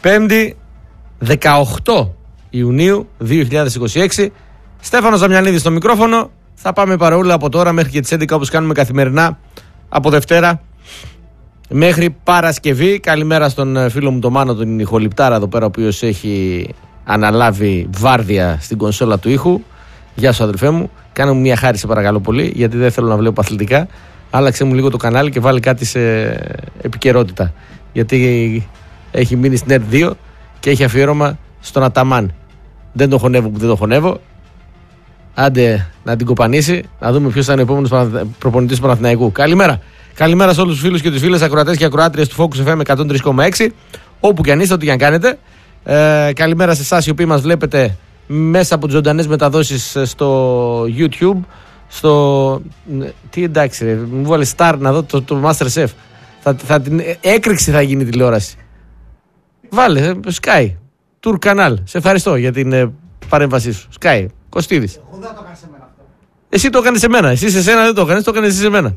Πέμπτη 18 Ιουνίου 2026. Στέφανος Δαμιανίδης στο μικρόφωνο. Θα πάμε παραούλα από τώρα μέχρι και τις 11, όπως κάνουμε καθημερινά από Δευτέρα μέχρι Παρασκευή. Καλημέρα στον φίλο μου τον Μάνο, τον ηχοληπτάρα εδώ πέρα, ο οποίος έχει αναλάβει βάρδια στην κονσόλα του ήχου. Γεια σου αδελφέ μου. Κάνε μου μια χάρη σε παρακαλώ πολύ, γιατί δεν θέλω να βλέπω αθλητικά. Άλλαξε μου λίγο το κανάλι και βάλει κάτι σε επικαιρότητα. Γιατί έχει μείνει στην ΕΡΤ 2 και έχει αφιέρωμα στον Αταμάν. Δεν το χωνεύω που δεν το χωνεύω. Άντε να την κοπανίσει, να δούμε ποιος θα είναι ο επόμενος προπονητής του Παναθηναϊκού. Καλημέρα. Καλημέρα σε όλους τους φίλους και τις φίλες ακροατές και ακροάτριες του Focus FM 103,6. Όπου και αν είστε, ό,τι και αν κάνετε. Καλημέρα σε εσάς οι οποίοι μας βλέπετε μέσα από τις ζωντανές μεταδόσεις στο YouTube. Τι εντάξει, ρε, μου βάλε Star να δω το Masterchef. Την έκρηξη θα γίνει η τηλεόραση. Βάλε, Sky, Tour Canal. Σε ευχαριστώ για την παρέμβασή σου. Sky, Κωστίδης. Εγώ δεν το έκανα σε μένα αυτό. Εσύ το έκανες σε μένα. Εσύ σε σένα δεν το έκανες, το έκανες εσύ σε μένα.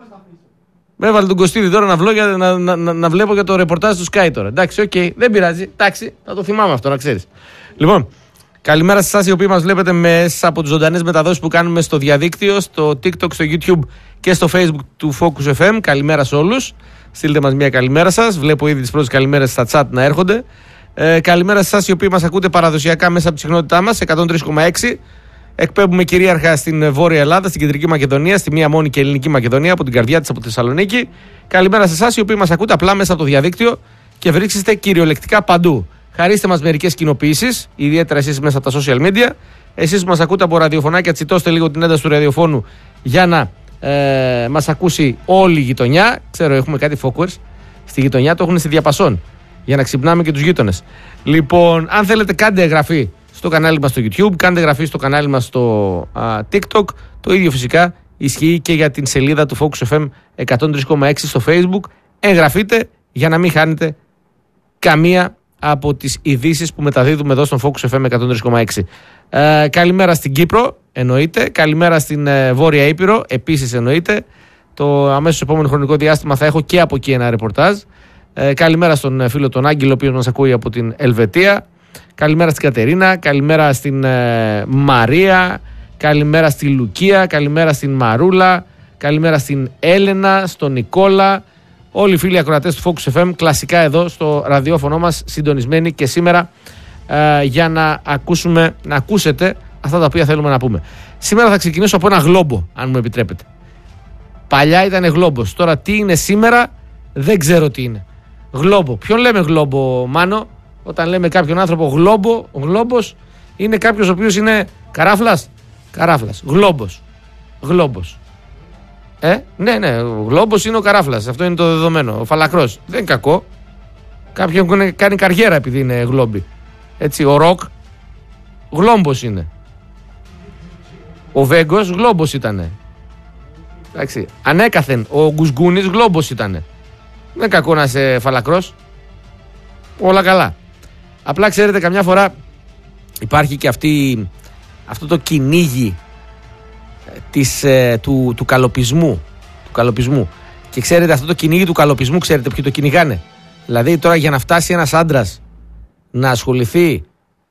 Με έβαλε τον Κωστίδη τώρα να βλόγια, να βλέπω για το ρεπορτάζ του Sky τώρα. Εντάξει, οκ, δεν πειράζει. Εντάξει, θα το θυμάμαι αυτό, να ξέρεις. Λοιπόν, καλημέρα σε εσάς οι οποίοι μας βλέπετε μέσα από τις ζωντανές μεταδόσεις που κάνουμε στο διαδίκτυο, στο TikTok, στο YouTube και στο Facebook του Focus FM. Καλημέρα σε όλους. Στείλτε μας μια καλημέρα σας. Βλέπω ήδη τις πρώτες καλημέρες στα chat να έρχονται. Καλημέρα σε εσάς οι οποίοι μας ακούτε παραδοσιακά μέσα από τη συχνότητά μας, 103,6. Εκπέμπουμε κυρίαρχα στην Βόρεια Ελλάδα, στην Κεντρική Μακεδονία, στη μία μόνη και ελληνική Μακεδονία, από την καρδιά της, από τη Θεσσαλονίκη. Καλημέρα σε εσάς οι οποίοι μας ακούτε απλά μέσα από το διαδίκτυο και βρίσκεστε κυριολεκτικά παντού. Χαρίστε μας μερικές κοινοποιήσεις, ιδιαίτερα εσείς μέσα από τα social media. Εσείς που μας ακούτε από ραδιοφωνάκια, τσιτώστε λίγο την ένταση του ραδιοφώνου για να μας ακούσει όλη η γειτονιά. Ξέρω, έχουμε κάτι followers στη γειτονιά, το έχουν στη διαπασόν για να ξυπνάμε και τους γείτονες. Λοιπόν, αν θέλετε, κάντε εγγραφή στο κανάλι μας στο YouTube, κάντε εγγραφή στο κανάλι μας στο TikTok. Το ίδιο φυσικά ισχύει και για την σελίδα του Focus FM 103,6 στο Facebook. Εγγραφείτε για να μην χάνετε καμία από τις ειδήσεις που μεταδίδουμε εδώ στον Focus FM 103,6. Καλημέρα στην Κύπρο, εννοείται. Καλημέρα στην Βόρεια Ήπειρο, επίσης εννοείται. Το αμέσως επόμενο χρονικό διάστημα θα έχω και από εκεί ένα ρεπορτάζ. Καλημέρα στον φίλο τον Άγγελο, ο οποίος μας ακούει από την Ελβετία. Καλημέρα στην Κατερίνα, καλημέρα στην Μαρία, καλημέρα στη Λουκία, καλημέρα στην Μαρούλα, καλημέρα στην Έλενα, στον Νικόλα. Όλοι οι φίλοι ακροατές του Focus FM, κλασικά εδώ στο ραδιόφωνο μας, συντονισμένοι και σήμερα για να ακούσετε αυτά τα οποία θέλουμε να πούμε. Σήμερα θα ξεκινήσω από ένα γλόμπο, αν μου επιτρέπετε. Παλιά ήταν γλόμπος, τώρα τι είναι σήμερα δεν ξέρω τι είναι. Γλόμπο. Ποιον λέμε γλόμπο, Μάνο? Όταν λέμε κάποιον άνθρωπο γλόμπο, ο γλόμπος είναι κάποιος ο οποίος είναι καράφλας. Καράφλας. Γλόμπος. Ναι, ο γλόμπος είναι ο καράφλας. Αυτό είναι το δεδομένο. Ο φαλακρός. Δεν είναι κακό. Κάποιοι έχουν κάνει καριέρα επειδή είναι γλόμπι. Έτσι, ο Ροκ γλόμπος είναι. Ο Βέγκος γλόμπος ήτανε. Εντάξει. Ανέκαθεν ο Γκουσγκούνης γλόμπος ήτανε. Δεν είναι κακό να είσαι φαλακρός. Όλα καλά. Απλά ξέρετε, καμιά φορά υπάρχει και αυτό το κυνήγι του καλοπισμού. Και ξέρετε, αυτό το κυνήγι του καλοπισμού, ξέρετε ποιοι το κυνηγάνε? Δηλαδή τώρα για να φτάσει ένας άντρας να ασχοληθεί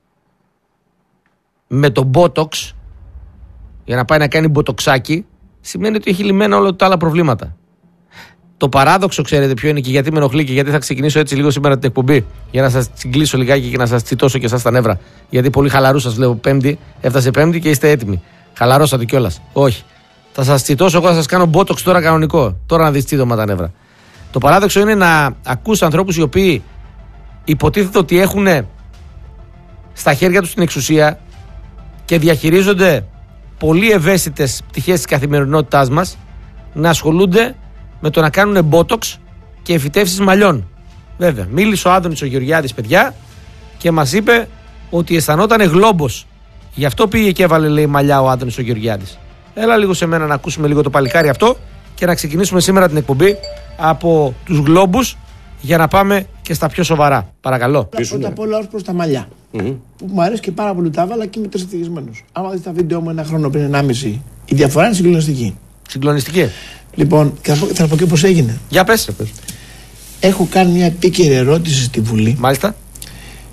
με το botox, για να πάει να κάνει μποτοξάκι, σημαίνει ότι έχει λυμμένα όλα τα άλλα προβλήματα. Το παράδοξο, ξέρετε ποιο είναι και γιατί με ενοχλεί και γιατί θα ξεκινήσω έτσι λίγο σήμερα την εκπομπή, για να σας τσιγκλίσω λιγάκι και να σας τσιτώσω και εσάς τα νεύρα. Γιατί πολύ χαλαρού σας βλέπω Πέμπτη, έφτασε Πέμπτη και είστε έτοιμοι. Χαλαρώσατε κιόλας. Όχι. Θα σας τσιτώσω, εγώ θα σας κάνω botox τώρα κανονικό. Τώρα να δεις τσίτωμα τα νεύρα. Το παράδοξο είναι να ακούς ανθρώπους οι οποίοι υποτίθεται ότι έχουν στα χέρια τους την εξουσία και διαχειρίζονται πολύ ευαίσθητες πτυχές της καθημερινότητάς μας, να ασχολούνται με το να κάνουν botox και εφυτεύσεις μαλλιών. Βέβαια, μίλησε ο Άδωνης ο Γεωργιάδης, παιδιά, και μας είπε ότι αισθανόταν γλόμπος. Γι' αυτό πήγε και έβαλε, λέει, μαλλιά ο Άδωνης ο Γεωργιάδης. Έλα λίγο σε μένα να ακούσουμε λίγο το παλικάρι αυτό και να ξεκινήσουμε σήμερα την εκπομπή από τους γλόμπους για να πάμε και στα πιο σοβαρά. Παρακαλώ. Πρώτα απ' όλα ως προς τα μαλλιά. Που μου αρέσει και πάρα πολύ, τα έβαλα και είμαι τερστιγισμένος. Άμα δεις τα βίντεο μου ένα χρόνο πριν 1,5, η διαφορά είναι συγκλονιστική. Συγκλονιστική. Λοιπόν, θα πω και πώς έγινε. Για πες. Έχω κάνει μια επίκαιρη ερώτηση στη Βουλή. Μάλιστα.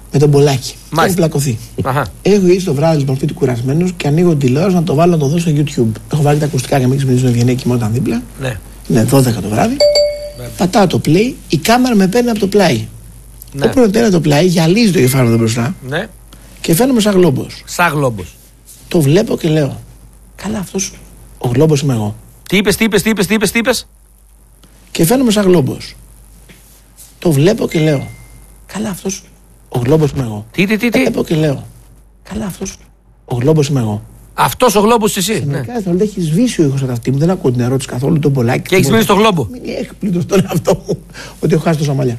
Με τον Πολάκη. Έχω πλακωθεί. Έχω γυρίσει το βράδυ λοιπόν σπίτι κουρασμένος και ανοίγω τηλεόραση να το βάλω να το δω στο YouTube. Έχω βάλει τα ακουστικά για να μην ξυπνήσω τον Ευγενή κοιμόταν δίπλα. Ναι. Είναι 12 το βράδυ. Ναι. Πατάω το play, η κάμερα με παίρνει από το πλάι. Ναι. Όποιον παίρνει το πλάι, γυαλίζει το κεφάλι εδώ μπροστά. Ναι. Και φαίνομαι σαν γλόμπος. Σαν γλόμπος. Το βλέπω και λέω, καλά, αυτός ο γλόμπος είμαι εγώ. Τι είπες. Και φαίνομαι σαν γλόμπος. Το βλέπω και λέω, καλά, αυτός ο γλόμπος είμαι εγώ. Τι. Βλέπω και λέω, καλά, αυτός ο γλόμπος είμαι εγώ. Αυτός ο γλόμπος εσύ. Ναι. Έχει σβήσει ο ήχος από αυτή μου, δεν ακούω την ερώτηση καθόλου, τον Πολάκη. Και έχεις μείνει στο γλόμπο. Μην έχει πλήττος τον εαυτό μου ότι έχω χάσει τόσα μαλλιά.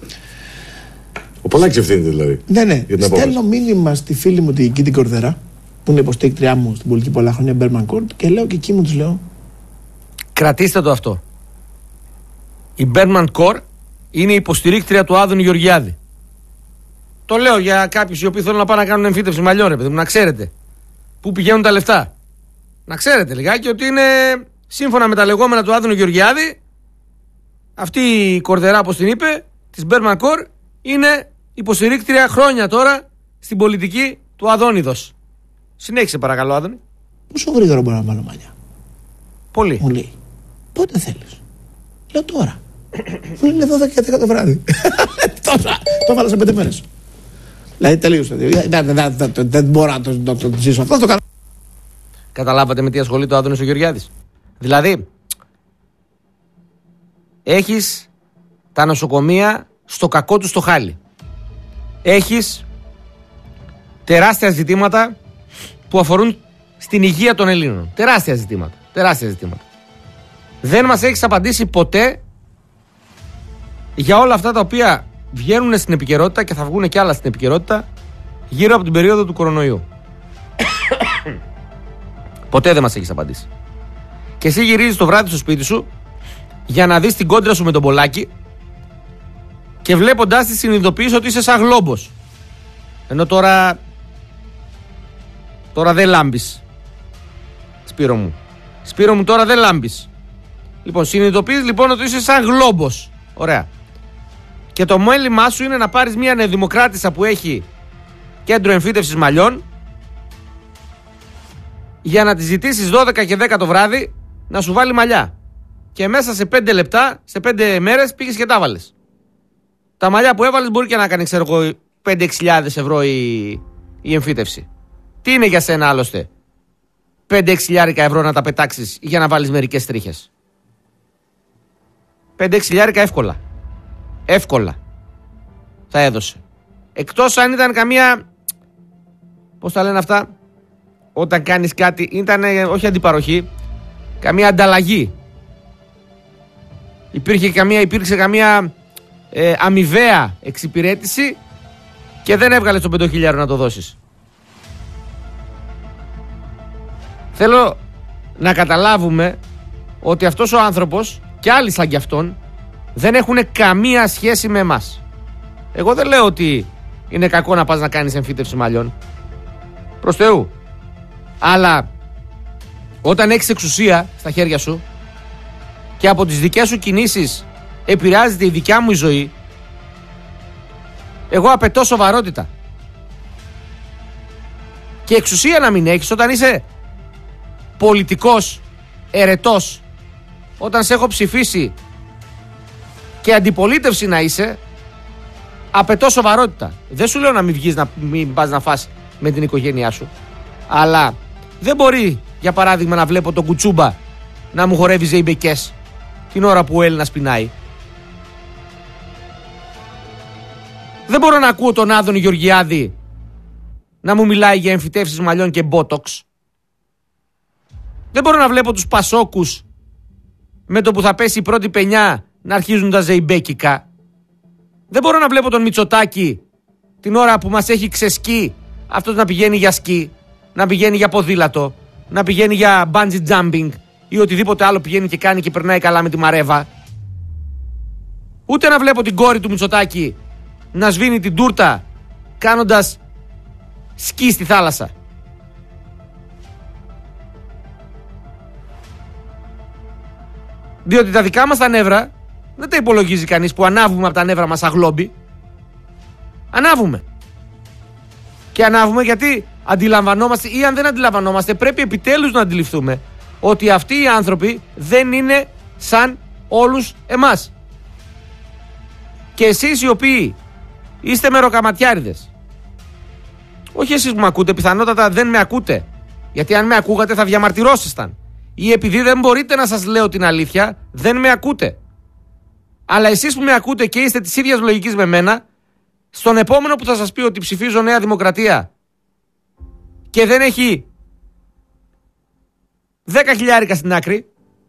Ο Πολάκης ευθύνεται δηλαδή. Ναι. Στέλνω μήνυμα στη φίλη μου την Κίτη Κορδερά, που είναι υποστήρικτριά μου στην πολιτική πολλά χρόνια, Μπέρμαν Κόρτ, και λέω και εκεί μου τους λέω. Κρατήστε το αυτό. Η Μπέρμαν Κόρ είναι η υποστηρίκτρια του Άδωνη Γεωργιάδη. Το λέω για κάποιους οι οποίοι θέλουν να πάνε να κάνουν εμφύτευση μαλλιών, ρε παιδί μου, να ξέρετε πού πηγαίνουν τα λεφτά. Να ξέρετε λιγάκι ότι είναι σύμφωνα με τα λεγόμενα του Άδωνη Γεωργιάδη, αυτή η Κορδερά, όπως την είπε, της Μπέρμαν Κόρ, είναι υποστηρίκτρια χρόνια τώρα στην πολιτική του Αδόνιδος. Συνέχισε παρακαλώ, Άδωνη. Πόσο γρήγορα μπορώ να βάλω μαλλιά? Πολύ. Μου λέει, πότε θέλεις? Λέω τώρα. Μου λέει 12 και 10 το βράδυ. Το βάλα σε 5 μέρες. Δηλαδή τελείωσε. Δεν μπορώ να το ζήσω αυτό. Το κάνω. Καταλάβατε με τι ασχολείται ο Άδωνης ο Γεωργιάδης? Δηλαδή, έχεις τα νοσοκομεία στο κακό του στο χάλι. Έχεις τεράστια ζητήματα που αφορούν στην υγεία των Ελλήνων. Τεράστια ζητήματα. Δεν μας έχεις απαντήσει ποτέ για όλα αυτά τα οποία βγαίνουν στην επικαιρότητα και θα βγουν και άλλα στην επικαιρότητα γύρω από την περίοδο του κορονοϊού. Ποτέ δεν μας έχεις απαντήσει. Και εσύ γυρίζεις το βράδυ στο σπίτι σου για να δεις την κόντρα σου με τον Πολάκη και βλέποντάς τη συνειδητοποιείς ότι είσαι σαν γλόμπος. Ενώ τώρα δεν λάμπεις, Σπύρο μου, τώρα δεν λάμπεις. Λοιπόν, συνειδητοποιείς λοιπόν ότι είσαι σαν γλόμπος. Ωραία. Και το μέλημά σου είναι να πάρεις μια νεοδημοκράτισσα που έχει κέντρο εμφύτευσης μαλλιών για να τη ζητήσεις 12 και 10 το βράδυ να σου βάλει μαλλιά. Και μέσα σε 5 λεπτά, σε 5 μέρες πήγες και τα βάλες. Τα μαλλιά που έβαλες μπορεί και να κάνει, ξέρω εγώ, 5-6 ευρώ η εμφύτευση. Τι είναι για σένα άλλωστε 5-6 ευρώ να τα πετάξεις για να βάλεις μερικές τρίχες? 5-6 εύκολα θα έδωσε. Εκτός αν ήταν καμία, πώς τα λένε αυτά, όταν κάνεις κάτι, ήταν όχι αντιπαροχή, καμία ανταλλαγή. Υπήρξε καμία αμοιβαία εξυπηρέτηση και δεν έβγαλες το 5.000 να το δώσεις. Θέλω να καταλάβουμε ότι αυτός ο άνθρωπος και άλλοι σαν κι αυτόν δεν έχουν καμία σχέση με εμάς. Εγώ δεν λέω ότι είναι κακό να πας να κάνεις εμφύτευση μαλλιών. Προς Θεού. Αλλά όταν έχεις εξουσία στα χέρια σου και από τις δικές σου κινήσεις επηρεάζεται η δικιά μου η ζωή, εγώ απαιτώ σοβαρότητα. Και εξουσία να μην έχεις όταν είσαι πολιτικός, ερετός, όταν σε έχω ψηφίσει και αντιπολίτευση να είσαι, απαιτώ σοβαρότητα. Δεν σου λέω να μην βγεις, να μην πας να φας με την οικογένειά σου. Αλλά δεν μπορεί, για παράδειγμα, να βλέπω τον Κουτσούμπα να μου χορεύει ζεϊμπεκές την ώρα που ο Έλληνας πεινάει. Δεν μπορώ να ακούω τον Άδωνη Γεωργιάδη να μου μιλάει για εμφυτεύσεις μαλλιών και μπότοξ. Δεν μπορώ να βλέπω τους Πασόκους με το που θα πέσει η πρώτη πενιά να αρχίζουν τα ζεϊμπέκικα. Δεν μπορώ να βλέπω τον Μητσοτάκη την ώρα που μας έχει ξεσκεί αυτός να πηγαίνει για σκι, να πηγαίνει για ποδήλατο, να πηγαίνει για bungee jumping ή οτιδήποτε άλλο πηγαίνει και κάνει και περνάει καλά με τη μαρέβα. Ούτε να βλέπω την κόρη του Μητσοτάκη να σβήνει την τούρτα κάνοντας σκι στη θάλασσα. Διότι τα δικά μας τα νεύρα δεν τα υπολογίζει κανείς που ανάβουμε από τα νεύρα μας αγλόμπι. Ανάβουμε. και ανάβουμε, γιατί αντιλαμβανόμαστε, ή αν δεν αντιλαμβανόμαστε, πρέπει επιτέλους να αντιληφθούμε ότι αυτοί οι άνθρωποι δεν είναι σαν όλους εμάς. Και εσείς οι οποίοι είστε μεροκαματιάριδες, όχι εσείς που με ακούτε, πιθανότατα δεν με ακούτε, γιατί αν με ακούγατε θα διαμαρτυρόσασταν, ή επειδή δεν μπορείτε να σας λέω την αλήθεια, δεν με ακούτε. Αλλά εσείς που με ακούτε και είστε της ίδιας λογικής με μένα, στον επόμενο που θα σας πει ότι ψηφίζω Νέα Δημοκρατία και δεν έχει 10.000 στην άκρη,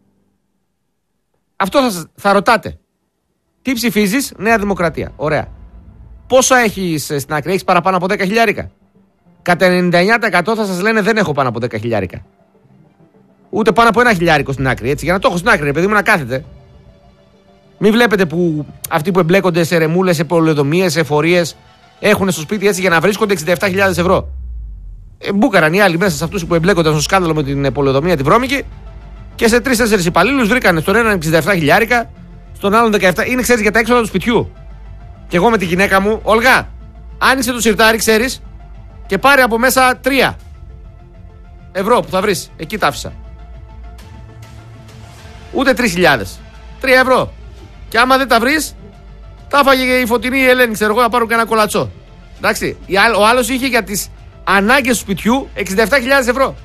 αυτό θα ρωτάτε. Τι ψηφίζεις? Νέα Δημοκρατία. Ωραία. Πόσα έχεις στην άκρη? Έχεις παραπάνω από 10.000? Κατά 99% θα σας λένε δεν έχω πάνω από 10.000. Ούτε πάνω από 1.000 στην άκρη. Έτσι, για να το έχω στην άκρη, παιδί μου, να κάθετε. Μην βλέπετε που αυτοί που εμπλέκονται σε ρεμούλες, σε πολεοδομίες, σε εφορίες, έχουν στο σπίτι έτσι για να βρίσκονται 67.000 ευρώ. Μπούκαραν οι άλλοι μέσα σε αυτούς που εμπλέκονταν στο σκάνδαλο με την πολεοδομία τη βρώμικη και σε 3-4 υπαλλήλους βρήκαν στον έναν 67.000, στον άλλον 17. Είναι, ξέρεις, για τα έξοδα του σπιτιού. Και εγώ με τη γυναίκα μου, Όλγα, άνοιξε το σιρτάρι, ξέρεις, και πάρε από μέσα 3 ευρώ που θα βρεις. Εκεί τα άφησα. Ούτε 3.000. 3 ευρώ. Και άμα δεν τα βρεις, τα έφαγε η Φωτεινή η Ελένη, ξέρω εγώ, να πάρουν και ένα κολατσό. Εντάξει. Ο άλλος είχε για τις ανάγκες του σπιτιού 67.000 ευρώ.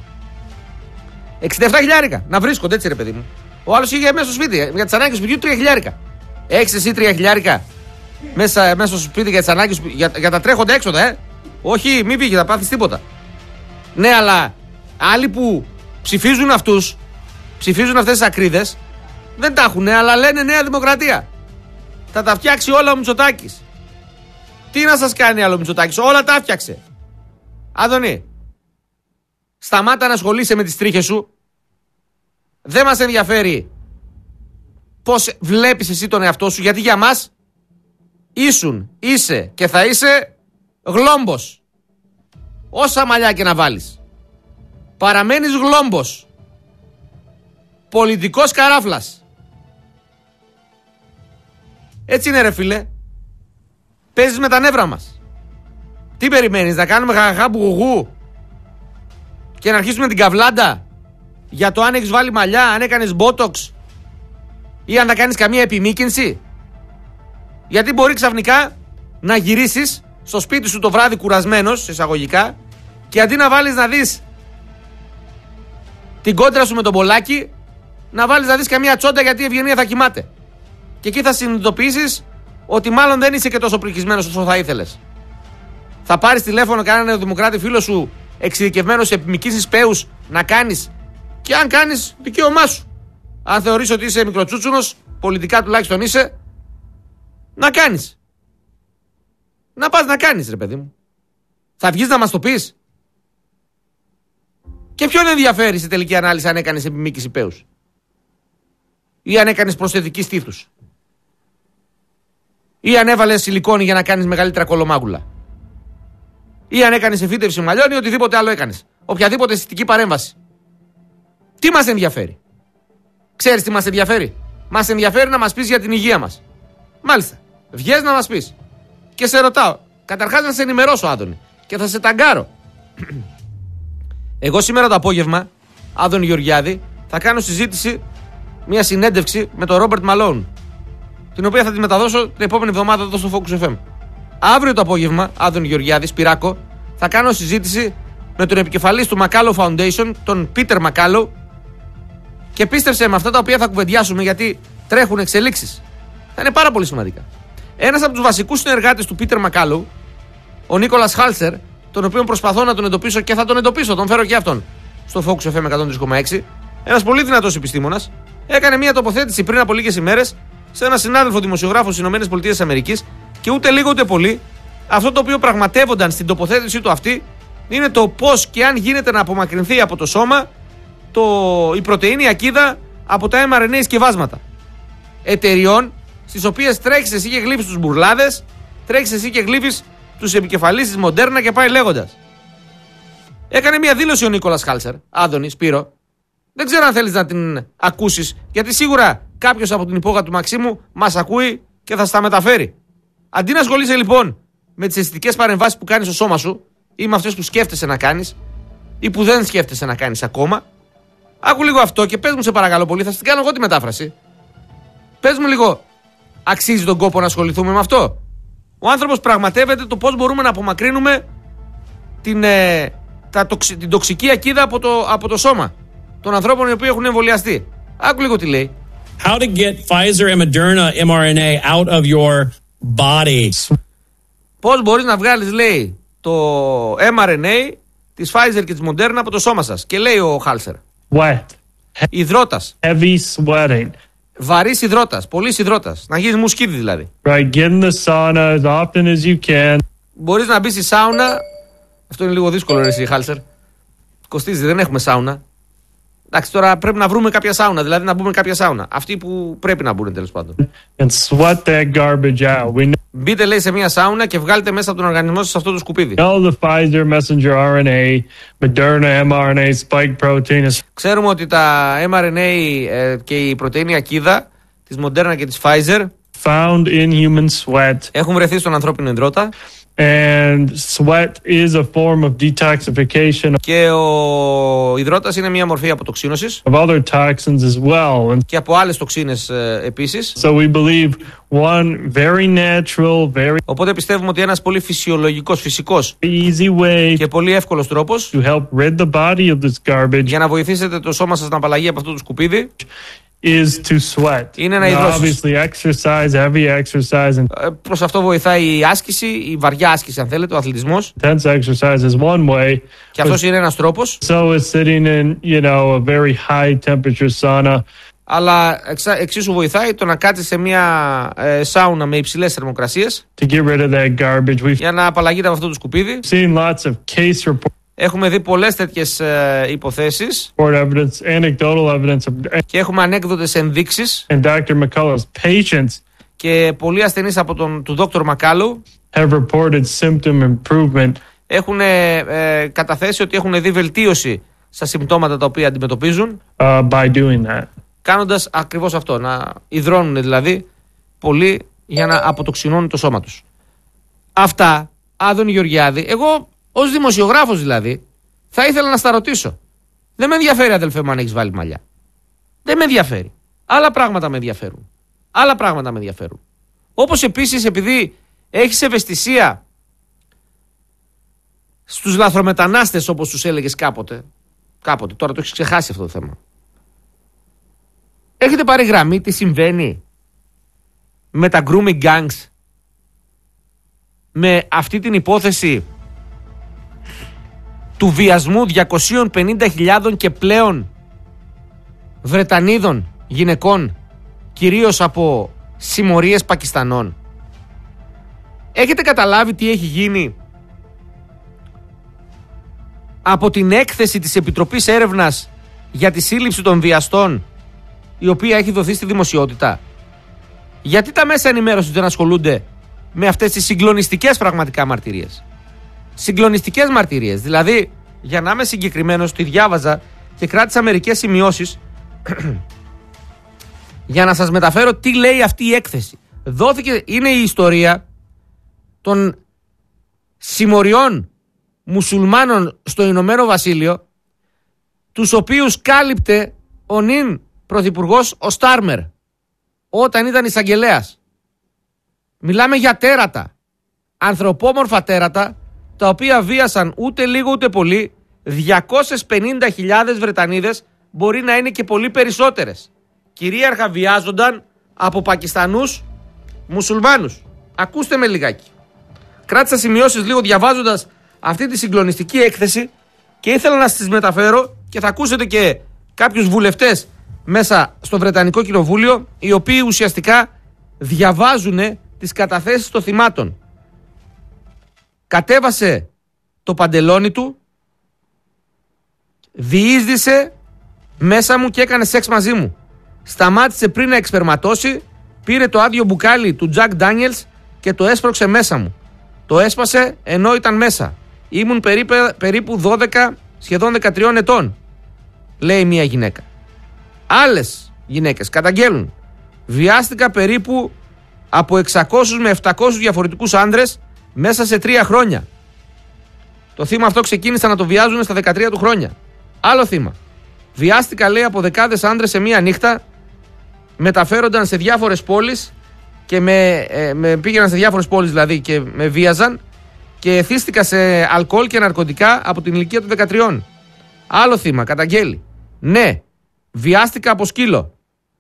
67.000 να βρίσκονται, έτσι ρε παιδί μου. Ο άλλος είχε μέσα στο σπίτι για τις ανάγκες του σπιτιού 3.000. Έχεις εσύ 3.000 μέσα στο σπίτι για τις ανάγκες, για τα τρέχοντα έξοδα, Όχι, μην πήγε, θα πάθεις τίποτα. Ναι, αλλά άλλοι που ψηφίζουν αυτούς, ψηφίζουν αυτές τις ακρίδες, δεν τα έχουν, αλλά λένε Νέα Δημοκρατία. Θα τα φτιάξει όλα ο Μητσοτάκης. Τι να σας κάνει άλλο ο Μητσοτάκης? Όλα τα φτιάξε. Άδωνη, σταμάτα να ασχολείσαι με τις τρίχες σου. Δεν μας ενδιαφέρει πώς βλέπεις εσύ τον εαυτό σου, γιατί για μας είσαι και θα είσαι γλόμπος. Όσα μαλλιά και να βάλεις, παραμένεις γλόμπος. Πολιτικός καράφλας. Έτσι είναι ρε φίλε. Παίζεις με τα νεύρα μας. Τι περιμένεις, να κάνουμε γαγαγά μπουγουγού και να αρχίσουμε την καβλάντα για το αν έχεις βάλει μαλλιά, αν έκανες μπότοξ ή αν θα κάνεις καμία επιμήκυνση? Γιατί μπορεί ξαφνικά να γυρίσεις στο σπίτι σου το βράδυ κουρασμένος, εισαγωγικά, και αντί να βάλεις να δεις την κόντρα σου με τον Πολάκη, να βάλεις να δεις καμία τσόντα, γιατί η Ευγενία θα κοιμάται. Και εκεί θα συνειδητοποιήσεις ότι μάλλον δεν είσαι και τόσο πρικισμένος όσο θα ήθελες. Θα πάρεις τηλέφωνο κανέναν δημοκράτη φίλο σου εξειδικευμένο σε επιμικήσεις πέους να κάνεις, και αν κάνεις, δικαίωμά σου. Αν θεωρείς ότι είσαι μικροτσούτσουνος, πολιτικά τουλάχιστον είσαι, να κάνεις. Να πας να κάνεις ρε παιδί μου. Θα βγεις να μας το πεις? Και ποιον ενδιαφέρει σε τελική ανάλυση αν έκανες επιμήκηση πέους ή αν έκανες προσθετική στήθους ή αν έβαλες σιλικόνη για να κάνεις μεγαλύτερα κολομάγουλα ή αν έκανες εφύτευση μαλλιών ή οτιδήποτε άλλο έκανες, οποιαδήποτε αισθητική παρέμβαση. Τι μας ενδιαφέρει? Ξέρεις τι μας ενδιαφέρει? Μας ενδιαφέρει να μας πεις για την υγεία μας. Μάλιστα, βγες να μας πεις. Και σε ρωτάω, καταρχάς να σε ενημερώσω, Άδωνη, και θα σε ταγκάρω. Εγώ σήμερα το απόγευμα, Άδωνη Γεωργιάδη, θα κάνω συζήτηση, μια συνέντευξη με τον Ρόμπερτ Μαλόν, την οποία θα τη μεταδώσω την επόμενη εβδομάδα εδώ στο Focus FM. Αύριο το απόγευμα, Άδωνη Γεωργιάδη, Σπυράκο, θα κάνω συζήτηση με τον επικεφαλής του Μακάλο Foundation, τον Πίτερ Μακάλο, και πίστεψε με αυτά τα οποία θα κουβεντιάσουμε, γιατί τρέχουν εξελίξεις. Θα είναι πάρα πολύ σημαντικά. Ένας από τους βασικούς συνεργάτες του Πίτερ Μακάλο, ο Νίκολας Χάλσερ, τον οποίο προσπαθώ να τον εντοπίσω και θα τον εντοπίσω, τον φέρω και αυτόν στο Focus FM 103,6. Ένας πολύ δυνατός επιστήμονας, έκανε μια τοποθέτηση πριν από λίγες ημέρες σε έναν συνάδελφο δημοσιογράφο στις ΗΠΑ, και ούτε λίγο ούτε πολύ αυτό το οποίο πραγματεύονταν στην τοποθέτησή του αυτή είναι το πώς και αν γίνεται να απομακρυνθεί από το σώμα η πρωτεΐνη ακίδα από τα mRNA σκευάσματα εταιριών, στις οποίες τρέχεις εσύ και γλύφεις τους μπουρλάδες, τρέχεις εσύ και γλύφεις τους επικεφαλείς της Μοντέρνα και πάει λέγοντας. Έκανε μια δήλωση ο Νίκολας Χάλσερ, Άδωνη, Σπύρο. Δεν ξέρω αν θέλεις να την ακούσεις, γιατί σίγουρα κάποιος από την υπόγα του Μαξίμου μας ακούει και θα στα μεταφέρει. Αντί να ασχολείσαι λοιπόν με τις αισθητικές παρεμβάσεις που κάνεις στο σώμα σου ή με αυτές που σκέφτεσαι να κάνεις ή που δεν σκέφτεσαι να κάνεις ακόμα. Άκου λίγο αυτό και πες μου σε παρακαλώ πολύ, θα στην κάνω εγώ τη μετάφραση. Πες μου λίγο, αξίζει τον κόπο να ασχοληθούμε με αυτό? Ο άνθρωπος πραγματεύεται το πώς μπορούμε να απομακρύνουμε την τοξική ακίδα από το σώμα των ανθρώπων οι οποίοι έχουν εμβολιαστεί. Άκου λίγο τι λέει. How to get Pfizer and Moderna mRNA out of your body. Πώς μπορείς να βγάλεις, λέει, το mRNA της Pfizer και της Moderna από το σώμα σας. Και λέει ο Χάλσερ. Wet. Υδρότας. Heavy sweating. Βαρύς υδρότας. Πολύς υδρότας. Να γίνεις μουσκίδι δηλαδή. Right. Get in the sauna as often as you can. Μπορείς να μπεις στη σάουνα. Αυτό είναι λίγο δύσκολο, ρε εσύ, Χάλσερ. Κοστίζει, δεν έχουμε σάουνα. Εντάξει, τώρα πρέπει να βρούμε κάποια σάουνα, δηλαδή να μπούμε κάποια σάουνα. Αυτοί που πρέπει να μπουν, τέλος πάντων. And sweat that garbage out. Μπείτε, λέει, σε μια σάουνα και βγάλετε μέσα από τον οργανισμό σας αυτό το σκουπίδι. All the Pfizer messenger RNA, Moderna mRNA, spike protein is Ξέρουμε ότι τα mRNA και η πρωτεΐνη ακίδα της Moderna και της Pfizer found in human sweat. Έχουν βρεθεί στον ανθρώπινο υδρότα. And sweat is a form of detoxification Και ο υδρότας είναι μια μορφή αποτοξίνωσης of other toxins as well. And και από άλλες τοξίνες επίσης. so we believe one very natural, very Οπότε πιστεύουμε ότι ένας πολύ φυσιολογικός, φυσικός easy way και πολύ εύκολος τρόπος to help rid the body of this garbage για να βοηθήσετε το σώμα σας να απαλλαγεί από αυτό το σκουπίδι is to sweat. είναι να And υδρώσεις. obviously exercise, heavy exercise and Προς αυτό βοηθάει η άσκηση, η βαριά άσκηση αν θέλετε, ο αθλητισμός. intense exercise is one way. Και αυτός είναι ένας τρόπος. So is sitting in, a very high temperature sauna. Αλλά εξίσου βοηθάει το να κάτσεις σε μια σάουνα με υψηλές θερμοκρασίες To get rid of that garbage. We've για να απαλλαγείτε από αυτό το σκουπίδι. seen lots of case Έχουμε δει πολλές τέτοιες υποθέσεις report evidence, anecdotal evidence of και έχουμε ανέκδοτες ενδείξεις and Dr. McCullough's patients και πολλοί ασθενείς από του Dr. Μακάλου have reported symptom improvement έχουν καταθέσει ότι έχουν δει βελτίωση στα συμπτώματα τα οποία αντιμετωπίζουν by doing that. κάνοντας ακριβώς αυτό, να υδρώνουν δηλαδή πολύ για να αποτοξινώνουν το σώμα τους. Αυτά, Άδωνη Γεωργιάδη, εγώ ως δημοσιογράφος δηλαδή θα ήθελα να στα ρωτήσω. Δεν με ενδιαφέρει, αδελφέ μου, αν έχεις βάλει μαλλιά. Δεν με ενδιαφέρει. Άλλα πράγματα με ενδιαφέρουν. Άλλα πράγματα με ενδιαφέρουν. Όπως επίσης, επειδή έχεις ευαισθησία στους λαθρομετανάστες, όπως τους έλεγες κάποτε, τώρα το έχεις ξεχάσει αυτό το θέμα. Έχετε πάρει γραμμή τι συμβαίνει με τα grooming gangs, με αυτή την υπόθεση του βιασμού 250.000 και πλέον Βρετανίδων γυναικών, κυρίως από συμμορίες Πακιστανών? Έχετε καταλάβει τι έχει γίνει από την έκθεση της Επιτροπής Έρευνας για τη σύλληψη των βιαστών, η οποία έχει δοθεί στη δημοσιότητα? Γιατί τα μέσα ενημέρωσης δεν ασχολούνται με αυτές τις συγκλονιστικές πραγματικά μαρτυρίες? Συγκλονιστικές μαρτυρίες. Δηλαδή, για να είμαι συγκεκριμένος, τη διάβαζα και κράτησα μερικές σημειώσεις για να σας μεταφέρω τι λέει αυτή η έκθεση. Είναι η ιστορία των συμμοριών μουσουλμάνων στο Ηνωμένο Βασίλειο, τους οποίους κάλυπτε ο νυν πρωθυπουργός ο Στάρμερ όταν ήταν εισαγγελέας. Μιλάμε για τέρατα, ανθρωπόμορφα τέρατα, τα οποία βίασαν ούτε λίγο ούτε πολύ 250.000 Βρετανίδες, μπορεί να είναι και πολύ περισσότερες. Κυρίαρχα βιάζονταν από Πακιστανούς μουσουλμάνους. Ακούστε με λιγάκι. Κράτησα σημειώσεις λίγο διαβάζοντας αυτή τη συγκλονιστική έκθεση και ήθελα να σας μεταφέρω και θα ακούσετε και κάποιους βουλευτές μέσα στο Βρετανικό Κοινοβούλιο, οι οποίοι ουσιαστικά διαβάζουν τις καταθέσεις των θυμάτων. Κατέβασε το παντελόνι του, διείσδησε μέσα μου και έκανε σεξ μαζί μου. Σταμάτησε πριν να εξπερματώσει, πήρε το άδειο μπουκάλι του Jack Daniels και το έσπρωξε μέσα μου. Το έσπασε ενώ ήταν μέσα. Ήμουν περίπου 12, σχεδόν 13 ετών, λέει μια γυναίκα. Άλλες γυναίκες καταγγέλνουν: βιάστηκα περίπου από 600 με 700 διαφορετικούς άντρες μέσα σε 3 χρόνια. Το θύμα αυτό ξεκίνησε να το βιάζουν στα 13 του χρόνια. Άλλο θύμα. Βιάστηκα, λέει, από δεκάδες άντρες σε μία νύχτα. Μεταφέρονταν σε διάφορες πόλεις και πήγαιναν σε διάφορες πόλεις δηλαδή και με βίαζαν και εθίστηκα σε αλκοόλ και ναρκωτικά από την ηλικία των 13. Άλλο θύμα, καταγγέλει. Ναι, βιάστηκα από σκύλο.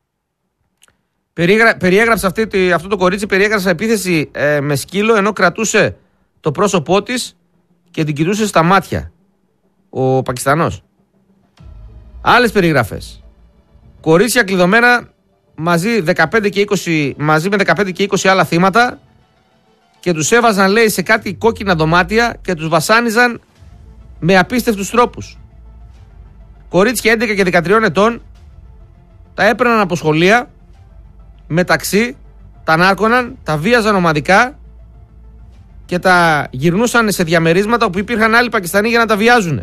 Περιέγραψε αυτό το κορίτσι, περιέγραψε επίθεση με σκύλο ενώ κρατούσε το πρόσωπό της και την κοιτούσε στα μάτια. Ο Πακιστανός. Άλλες περιγραφές. Κορίτσια κλειδωμένα μαζί με 15 και 20 άλλα θύματα και τους έβαζαν, λέει, σε κάτι κόκκινα δωμάτια και τους βασάνιζαν με απίστευτους τρόπους. Κορίτσια 11 και 13 ετών τα έπαιρναν από σχολεία, μεταξύ, τα νάρκωναν, τα βίαζαν ομαδικά και τα γυρνούσαν σε διαμερίσματα όπου υπήρχαν άλλοι Πακιστανοί για να τα βιάζουν.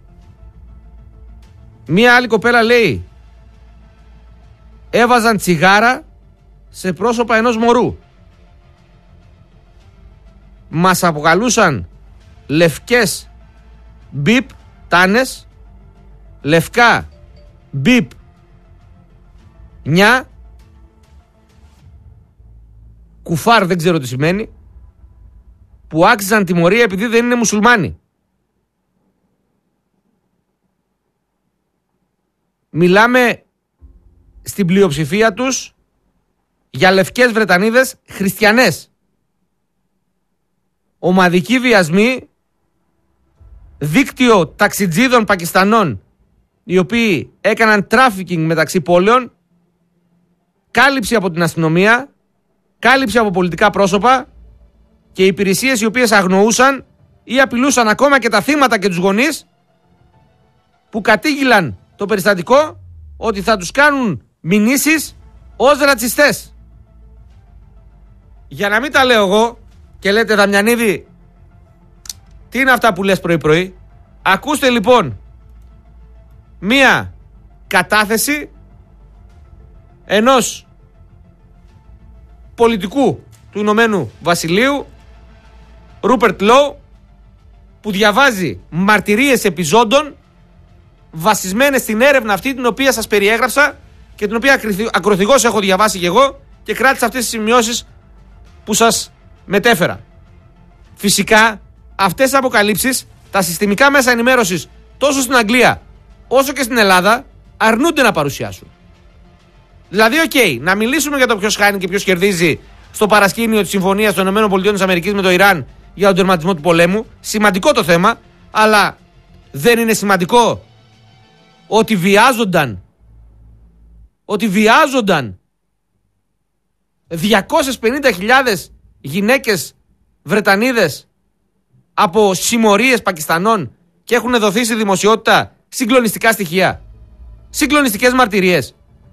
Μία άλλη κοπέλα, λέει, έβαζαν τσιγάρα σε πρόσωπα ενός μωρού. Μας αποκαλούσαν λευκές μπιπ τάνες, λευκά μπιπ νιά, κουφάρ δεν ξέρω τι σημαίνει, που άξιζαν τιμωρία επειδή δεν είναι μουσουλμάνοι. Μιλάμε στην πλειοψηφία τους για λευκές Βρετανίδες χριστιανές. Ομαδικοί βιασμοί, δίκτυο ταξιτζίδων Πακιστανών οι οποίοι έκαναν τράφικινγκ μεταξύ πόλεων, κάλυψη από την αστυνομία, κάλυψη από πολιτικά πρόσωπα και υπηρεσίες οι οποίες αγνοούσαν ή απειλούσαν ακόμα και τα θύματα και τους γονείς που κατήγγυλαν το περιστατικό ότι θα τους κάνουν μηνύσεις ως ρατσιστές. Για να μην τα λέω εγώ και λέτε, Δαμιανίδη, τι είναι αυτά που λες πρωί-πρωί. Ακούστε λοιπόν μία κατάθεση ενός πολιτικού του Ηνωμένου Βασιλείου, Ρούπερτ Λόου, που διαβάζει μαρτυρίες επιζώντων βασισμένες στην έρευνα αυτή την οποία σας περιέγραψα και την οποία ακροθυγώς έχω διαβάσει και εγώ και κράτησα αυτές τις σημειώσεις που σας μετέφερα. Φυσικά αυτές τις αποκαλύψεις τα συστημικά μέσα ενημέρωσης τόσο στην Αγγλία όσο και στην Ελλάδα αρνούνται να παρουσιάσουν. Δηλαδή, να μιλήσουμε για το ποιος χάνει και ποιος κερδίζει στο παρασκήνιο της συμφωνίας των ΗΠΑ με το Ιράν για τον τερματισμό του πολέμου. Σημαντικό το θέμα, αλλά δεν είναι σημαντικό ότι βιάζονταν 250.000 γυναίκες Βρετανίδες από συμμορίες Πακιστανών και έχουν δοθεί στη δημοσιότητα συγκλονιστικά στοιχεία, συγκλονιστικές μαρτυρίες.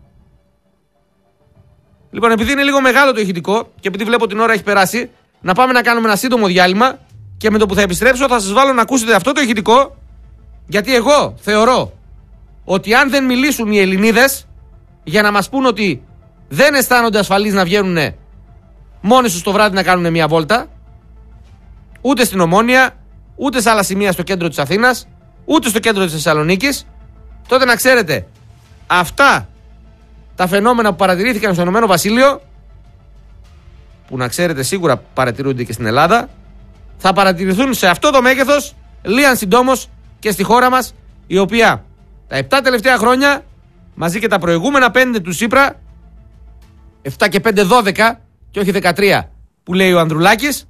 Λοιπόν, επειδή είναι λίγο μεγάλο το ηχητικό και επειδή βλέπω την ώρα έχει περάσει, να πάμε να κάνουμε ένα σύντομο διάλειμμα και με το που θα επιστρέψω θα σας βάλω να ακούσετε αυτό το ηχητικό, γιατί εγώ θεωρώ ότι αν δεν μιλήσουν οι Ελληνίδες για να μας πούν ότι δεν αισθάνονται ασφαλείς να βγαίνουν μόνοι τους το βράδυ να κάνουν μια βόλτα, ούτε στην Ομόνια, ούτε σε άλλα σημεία στο κέντρο της Αθήνας, ούτε στο κέντρο της Θεσσαλονίκης, τότε να ξέρετε, αυτά τα φαινόμενα που παρατηρήθηκαν στο Ηνωμένο Βασίλειο, που να ξέρετε σίγουρα παρατηρούνται και στην Ελλάδα, θα παρατηρηθούν σε αυτό το μέγεθος λίαν συντόμως και στη χώρα μας, η οποία τα 7 τελευταία χρόνια, μαζί και τα προηγούμενα 5 του Τσίπρα, 7 και 5 12 και όχι 13 που λέει ο Ανδρουλάκης,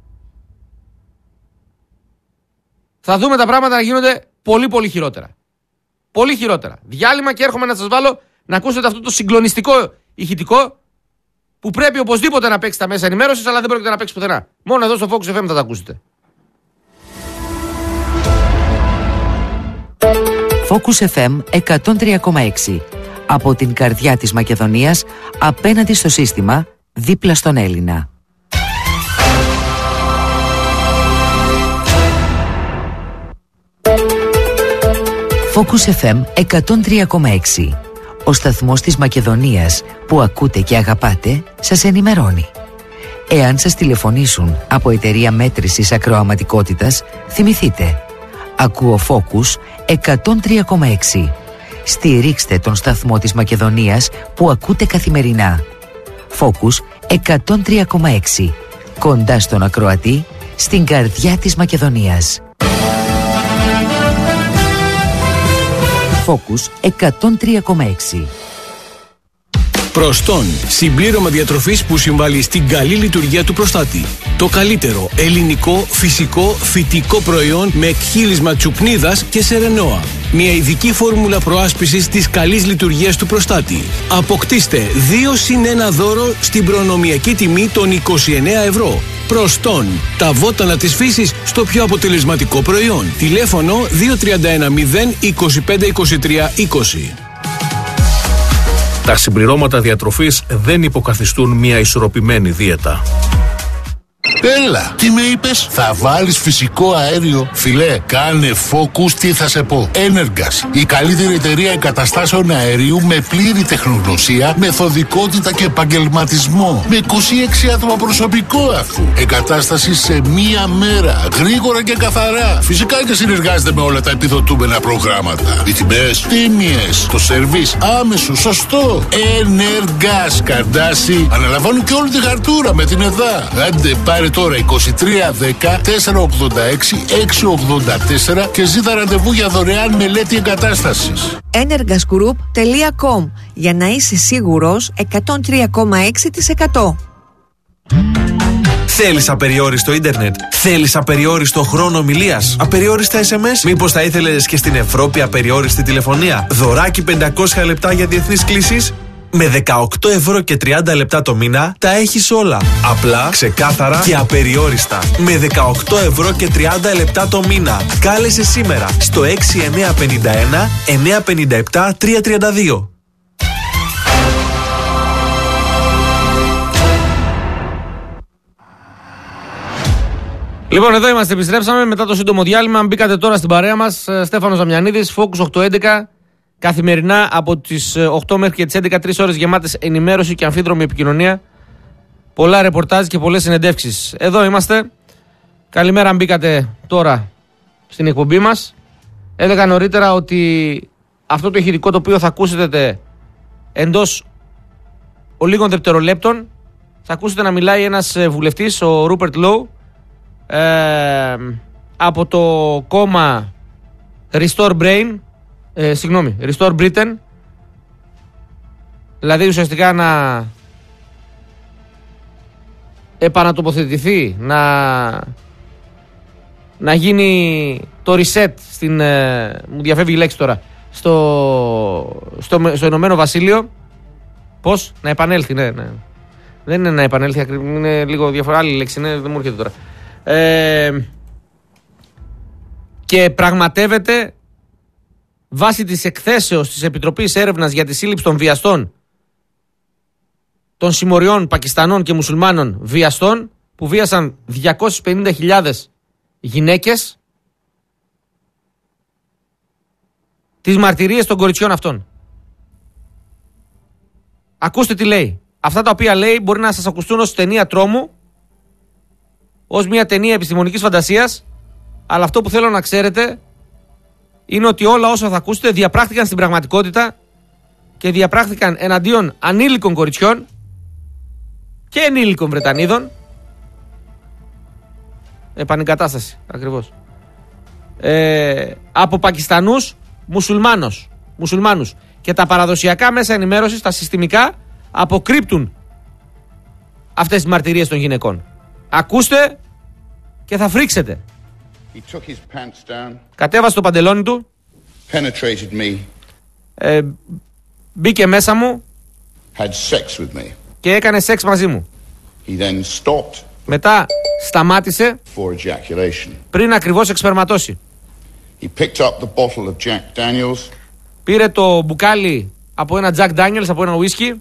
θα δούμε τα πράγματα να γίνονται πολύ πολύ χειρότερα. Πολύ χειρότερα. Διάλειμμα και έρχομαι να σας βάλω να ακούσετε αυτό το συγκλονιστικό ηχητικό που πρέπει οπωσδήποτε να παίξει στα μέσα ενημέρωσης, αλλά δεν πρόκειται να παίξει πουθενά. Μόνο εδώ στο Focus FM θα τα ακούσετε. Focus FM 103,6. Από την καρδιά της Μακεδονίας, απέναντι στο σύστημα, δίπλα στον Έλληνα. Focus FM 103,6. Ο σταθμός της Μακεδονίας που ακούτε και αγαπάτε σας ενημερώνει. Εάν σας τηλεφωνήσουν από εταιρεία μέτρησης ακροαματικότητας, θυμηθείτε. Ακούω Focus 103,6. Στηρίξτε τον σταθμό της Μακεδονίας που ακούτε καθημερινά. Focus 103,6. Κοντά στον ακροατή, στην καρδιά της Μακεδονίας. Focus 103,6. Προστόν, συμπλήρωμα διατροφής που συμβάλλει στην καλή λειτουργία του προστάτη. Το καλύτερο ελληνικό, φυσικό, φυτικό προϊόν με εκχύλισμα τσουπνίδας και σερενόα. Μια ειδική φόρμουλα προάσπισης της καλής λειτουργίας του προστάτη. Αποκτήστε 2+1 δώρο στην προνομιακή τιμή των 29 ευρώ. Προστόν, τα βότανα της φύσης στο πιο αποτελεσματικό προϊόν. Τηλέφωνο 2310 25 23 20. Τα συμπληρώματα διατροφής δεν υποκαθιστούν μια ισορροπημένη δίαιτα. Έλα, τι με είπες? Θα βάλεις φυσικό αέριο? Φιλέ, κάνε Focus, τι θα σε πω. Energas, η καλύτερη εταιρεία εγκαταστάσεων αερίου με πλήρη τεχνογνωσία, μεθοδικότητα και επαγγελματισμό. Με 26 άτομα προσωπικό αφού. Εγκατάσταση σε μία μέρα, γρήγορα και καθαρά. Φυσικά και συνεργάζεται με όλα τα επιδοτούμενα προγράμματα. Οι τιμές τίμιες, το σερβίς άμεσο, σωστό. Energas, Καρντάση, αναλαμβάνουν και όλη τη χαρτούρα με την ΕΔΑ. Άντε πάρε τώρα 2310 486 684 και ζήτα ραντεβού για δωρεάν μελέτη εγκατάστασης. energasgroup.com για να είσαι σίγουρος 103,6%. Θέλεις απεριόριστο ίντερνετ? Θέλεις απεριόριστο χρόνο ομιλίας? Απεριόριστα SMS? Μήπως θα ήθελες και στην Ευρώπη απεριόριστη τηλεφωνία? Δωράκι 500 λεπτά για διεθνείς κλήσεις? Με 18 ευρώ και 30 λεπτά το μήνα τα έχεις όλα. Απλά, ξεκάθαρα και απεριόριστα. Με 18 ευρώ και 30 λεπτά το μήνα. Κάλεσε σήμερα στο 6951 957 332. Λοιπόν, εδώ είμαστε, επιστρέψαμε μετά το σύντομο διάλειμμα. Μπήκατε τώρα στην παρέα μας. Στέφανος Δαμιανίδης, Focus 811. Καθημερινά από τις 8 μέχρι και τις 11, 3 ώρες γεμάτες ενημέρωση και αμφίδρομη επικοινωνία. Πολλά ρεπορτάζ και πολλές συνεντεύξεις. Εδώ είμαστε. Καλημέρα, αν μπήκατε τώρα στην εκπομπή μας. Έλεγα νωρίτερα ότι αυτό το ηχητικό το οποίο θα ακούσετε εντός λίγων δευτερολέπτων, θα ακούσετε να μιλάει ένας βουλευτής, ο Ρούπερτ Λόου, από το κόμμα Restore Britain, δηλαδή ουσιαστικά να επανατοποθετηθεί, να γίνει το reset μου διαφεύγει η λέξη τώρα, στο Ηνωμένο Βασίλειο. Πώς? Να επανέλθει, ναι. Δεν είναι να επανέλθει, είναι λίγο διαφορετική άλλη λέξη, δεν μου έρχεται τώρα. Και πραγματεύεται βάσει της εκθέσεως της Επιτροπής Έρευνας για τη σύλληψη των βιαστών, των συμμοριών Πακιστανών και Μουσουλμάνων βιαστών που βίασαν 250.000 γυναίκες, τις μαρτυρίες των κοριτσιών αυτών. Ακούστε τι λέει. Αυτά τα οποία λέει μπορεί να σας ακουστούν ως ταινία τρόμου, ως μια ταινία επιστημονικής φαντασίας, αλλά αυτό που θέλω να ξέρετε είναι ότι όλα όσα θα ακούσετε διαπράχθηκαν στην πραγματικότητα και διαπράχθηκαν εναντίον ανήλικων κοριτσιών και ενήλικων Βρετανίδων. Επανεγκατάσταση, ακριβώς. Από Πακιστανούς μουσουλμάνους. Και τα παραδοσιακά μέσα ενημέρωσης, τα συστημικά, αποκρύπτουν αυτές τις μαρτυρίες των γυναικών. Ακούστε και θα φρίξετε. Κατέβασε το παντελόνι του, μπήκε μέσα μου και έκανε σεξ μαζί μου. Μετά σταμάτησε πριν ακριβώς εξπερματώσει. Πήρε το μπουκάλι από ένα Jack Daniels, από ένα ουίσκι,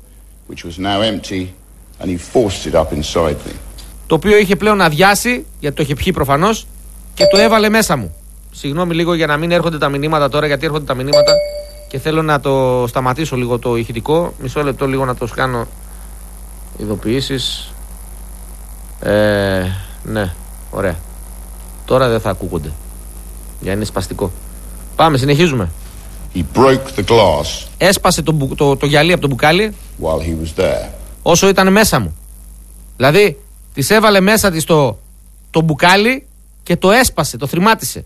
το οποίο είχε πλέον αδειάσει, γιατί το είχε πιει προφανώς, και το έβαλε μέσα μου. Συγγνώμη λίγο για να μην έρχονται τα μηνύματα τώρα, γιατί έρχονται τα μηνύματα και θέλω να το σταματήσω λίγο το ηχητικό. Μισό λεπτό λίγο να το σκάνω ειδοποιήσεις. Ναι, ωραία. Τώρα δεν θα ακούγονται. Για είναι σπαστικό. Πάμε, συνεχίζουμε. He broke the glass. Έσπασε το γυαλί από το μπουκάλι while he was there. Όσο ήταν μέσα μου. Δηλαδή, της έβαλε μέσα της το μπουκάλι και το έσπασε, το θρημάτισε.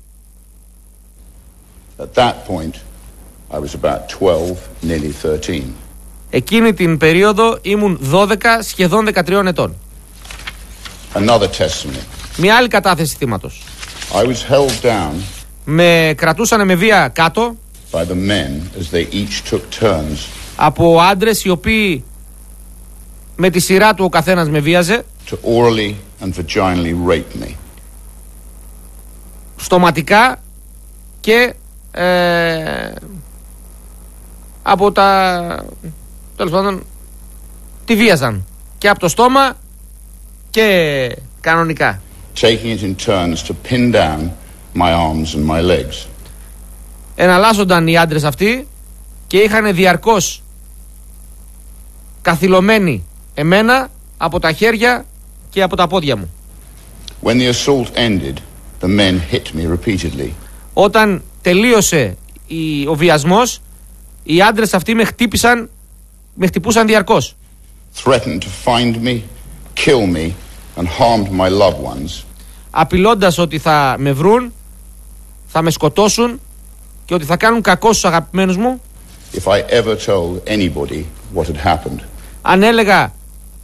At that point, I was about 12, nearly 13. Εκείνη την περίοδο ήμουν 12, σχεδόν 13 ετών. Another testimony. Μια άλλη κατάθεση θύματος. I was held down. Με κρατούσανε με βία κάτω. By the men as they each took turns. Από άντρες οι οποίοι με τη σειρά του ο καθένας με βίαζε. To orally and vaginally rape me. Στοματικά και από τέλος πάντων τη βίαζαν και από το στόμα και κανονικά. Taking it in turns to pin down my arms and my legs. Εναλλάσσονταν οι άντρες αυτοί και είχαν διαρκώς καθυλωμένοι εμένα από τα χέρια και από τα πόδια μου. When the assault ended, the men hit me repeatedly. Όταν τελείωσε ο βιασμός, οι άντρες αυτοί με χτυπούσαν διαρκώς. Threatened to find me, kill me and harmed my loved ones. Απειλώντας ότι θα με βρουν, θα με σκοτώσουν και ότι θα κάνουν κακό στους αγαπημένους μου. If I ever told anybody what had happened. Αν έλεγα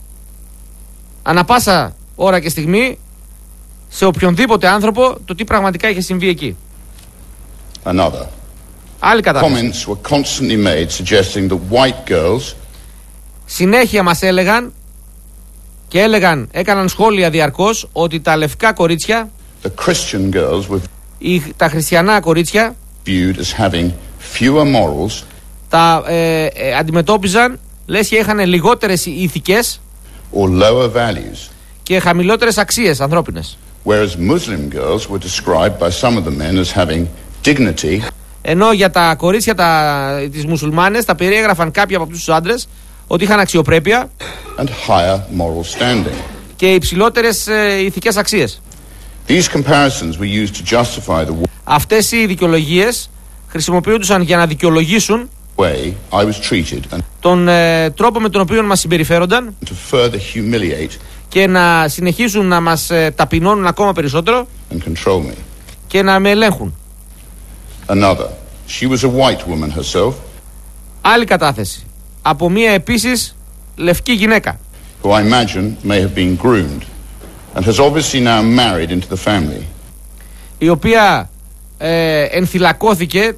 ανά πάσα ώρα και στιγμή σε οποιονδήποτε άνθρωπο το τι πραγματικά είχε συμβεί εκεί. Another. Άλλη κατάσταση. Comments were constantly made suggesting that white girls. Συνέχεια μας έλεγαν και έκαναν σχόλια διαρκώς ότι τα λευκά κορίτσια, the Christian girls were τα χριστιανά κορίτσια, viewed as having fewer morals. Τα αντιμετώπιζαν λες και είχαν λιγότερες ηθικές or lower values. Και χαμηλότερες αξίες ανθρώπινες. Whereas Muslim girls were described by some of the men as having dignity. Ενώ για τα κορίτσια τις μουσουλμάνες τα περιέγραφαν κάποιοι από αυτούς τους άντρες ότι είχαν αξιοπρέπεια and higher moral standing. Και υψηλότερες ηθικές αξίες. These comparisons were used to justify the Αυτές οι δικαιολογίες χρησιμοποιούνταν για να δικαιολογήσουν way I was treated and τον τρόπο με τον οποίο μας συμπεριφέρονταν to further humiliate και να συνεχίσουν να μας ταπεινώνουν ακόμα περισσότερο and control me. Και να με ελέγχουν. Another. She was a white woman herself. Άλλη κατάθεση. Από μία επίσης λευκή γυναίκα. Who I imagine may have been groomed and has obviously now married into the family. Η οποία ενθυλακώθηκε,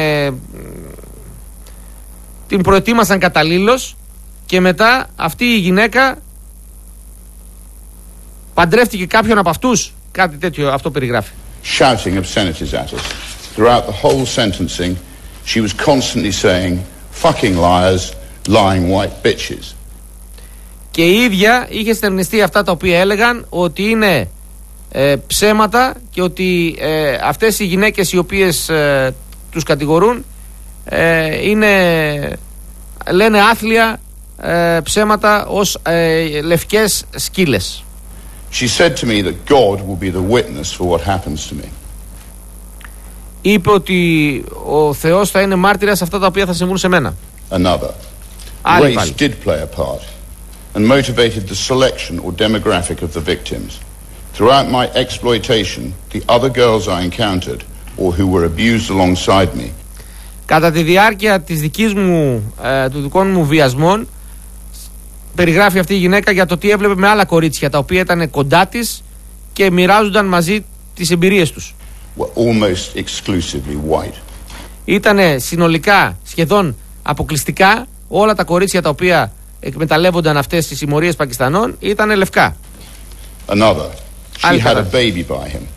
την προετοίμασαν καταλήλως και μετά αυτή η γυναίκα παντρεύτηκε κάποιον από αυτούς. Κάτι τέτοιο αυτό περιγράφει. Shouting obscenities at us. Throughout the whole sentencing, she was constantly saying, fucking liars, lying white bitches. Και η ίδια είχε στερνιστεί αυτά τα οποία έλεγαν ότι είναι ψέματα και ότι αυτές οι γυναίκες οι οποίες τους κατηγορούν λένε άθλια ψέματα ως λευκές σκύλες. She said to me that God will be the witness for what happens to me. Είπε ότι ο Θεός θα είναι μάρτυρας σε αυτά τα οποία θα συμβούν σε μένα. Another. Race did play a part and motivated the selection or demographic of the victims. Throughout my exploitation, the other girls I encountered or who were abused alongside me. Κατά τη διάρκεια της του δικών μου βιασμών, περιγράφει αυτή η γυναίκα για το τι έβλεπε με άλλα κορίτσια τα οποία ήταν κοντά της και μοιράζονταν μαζί τις εμπειρίες τους. Almost exclusively white. Ήτανε συνολικά, σχεδόν αποκλειστικά, όλα τα κορίτσια τα οποία εκμεταλλεύονταν αυτές τις συμμορίες Πακιστανών ήτανε λευκά. Another. She had a baby by him.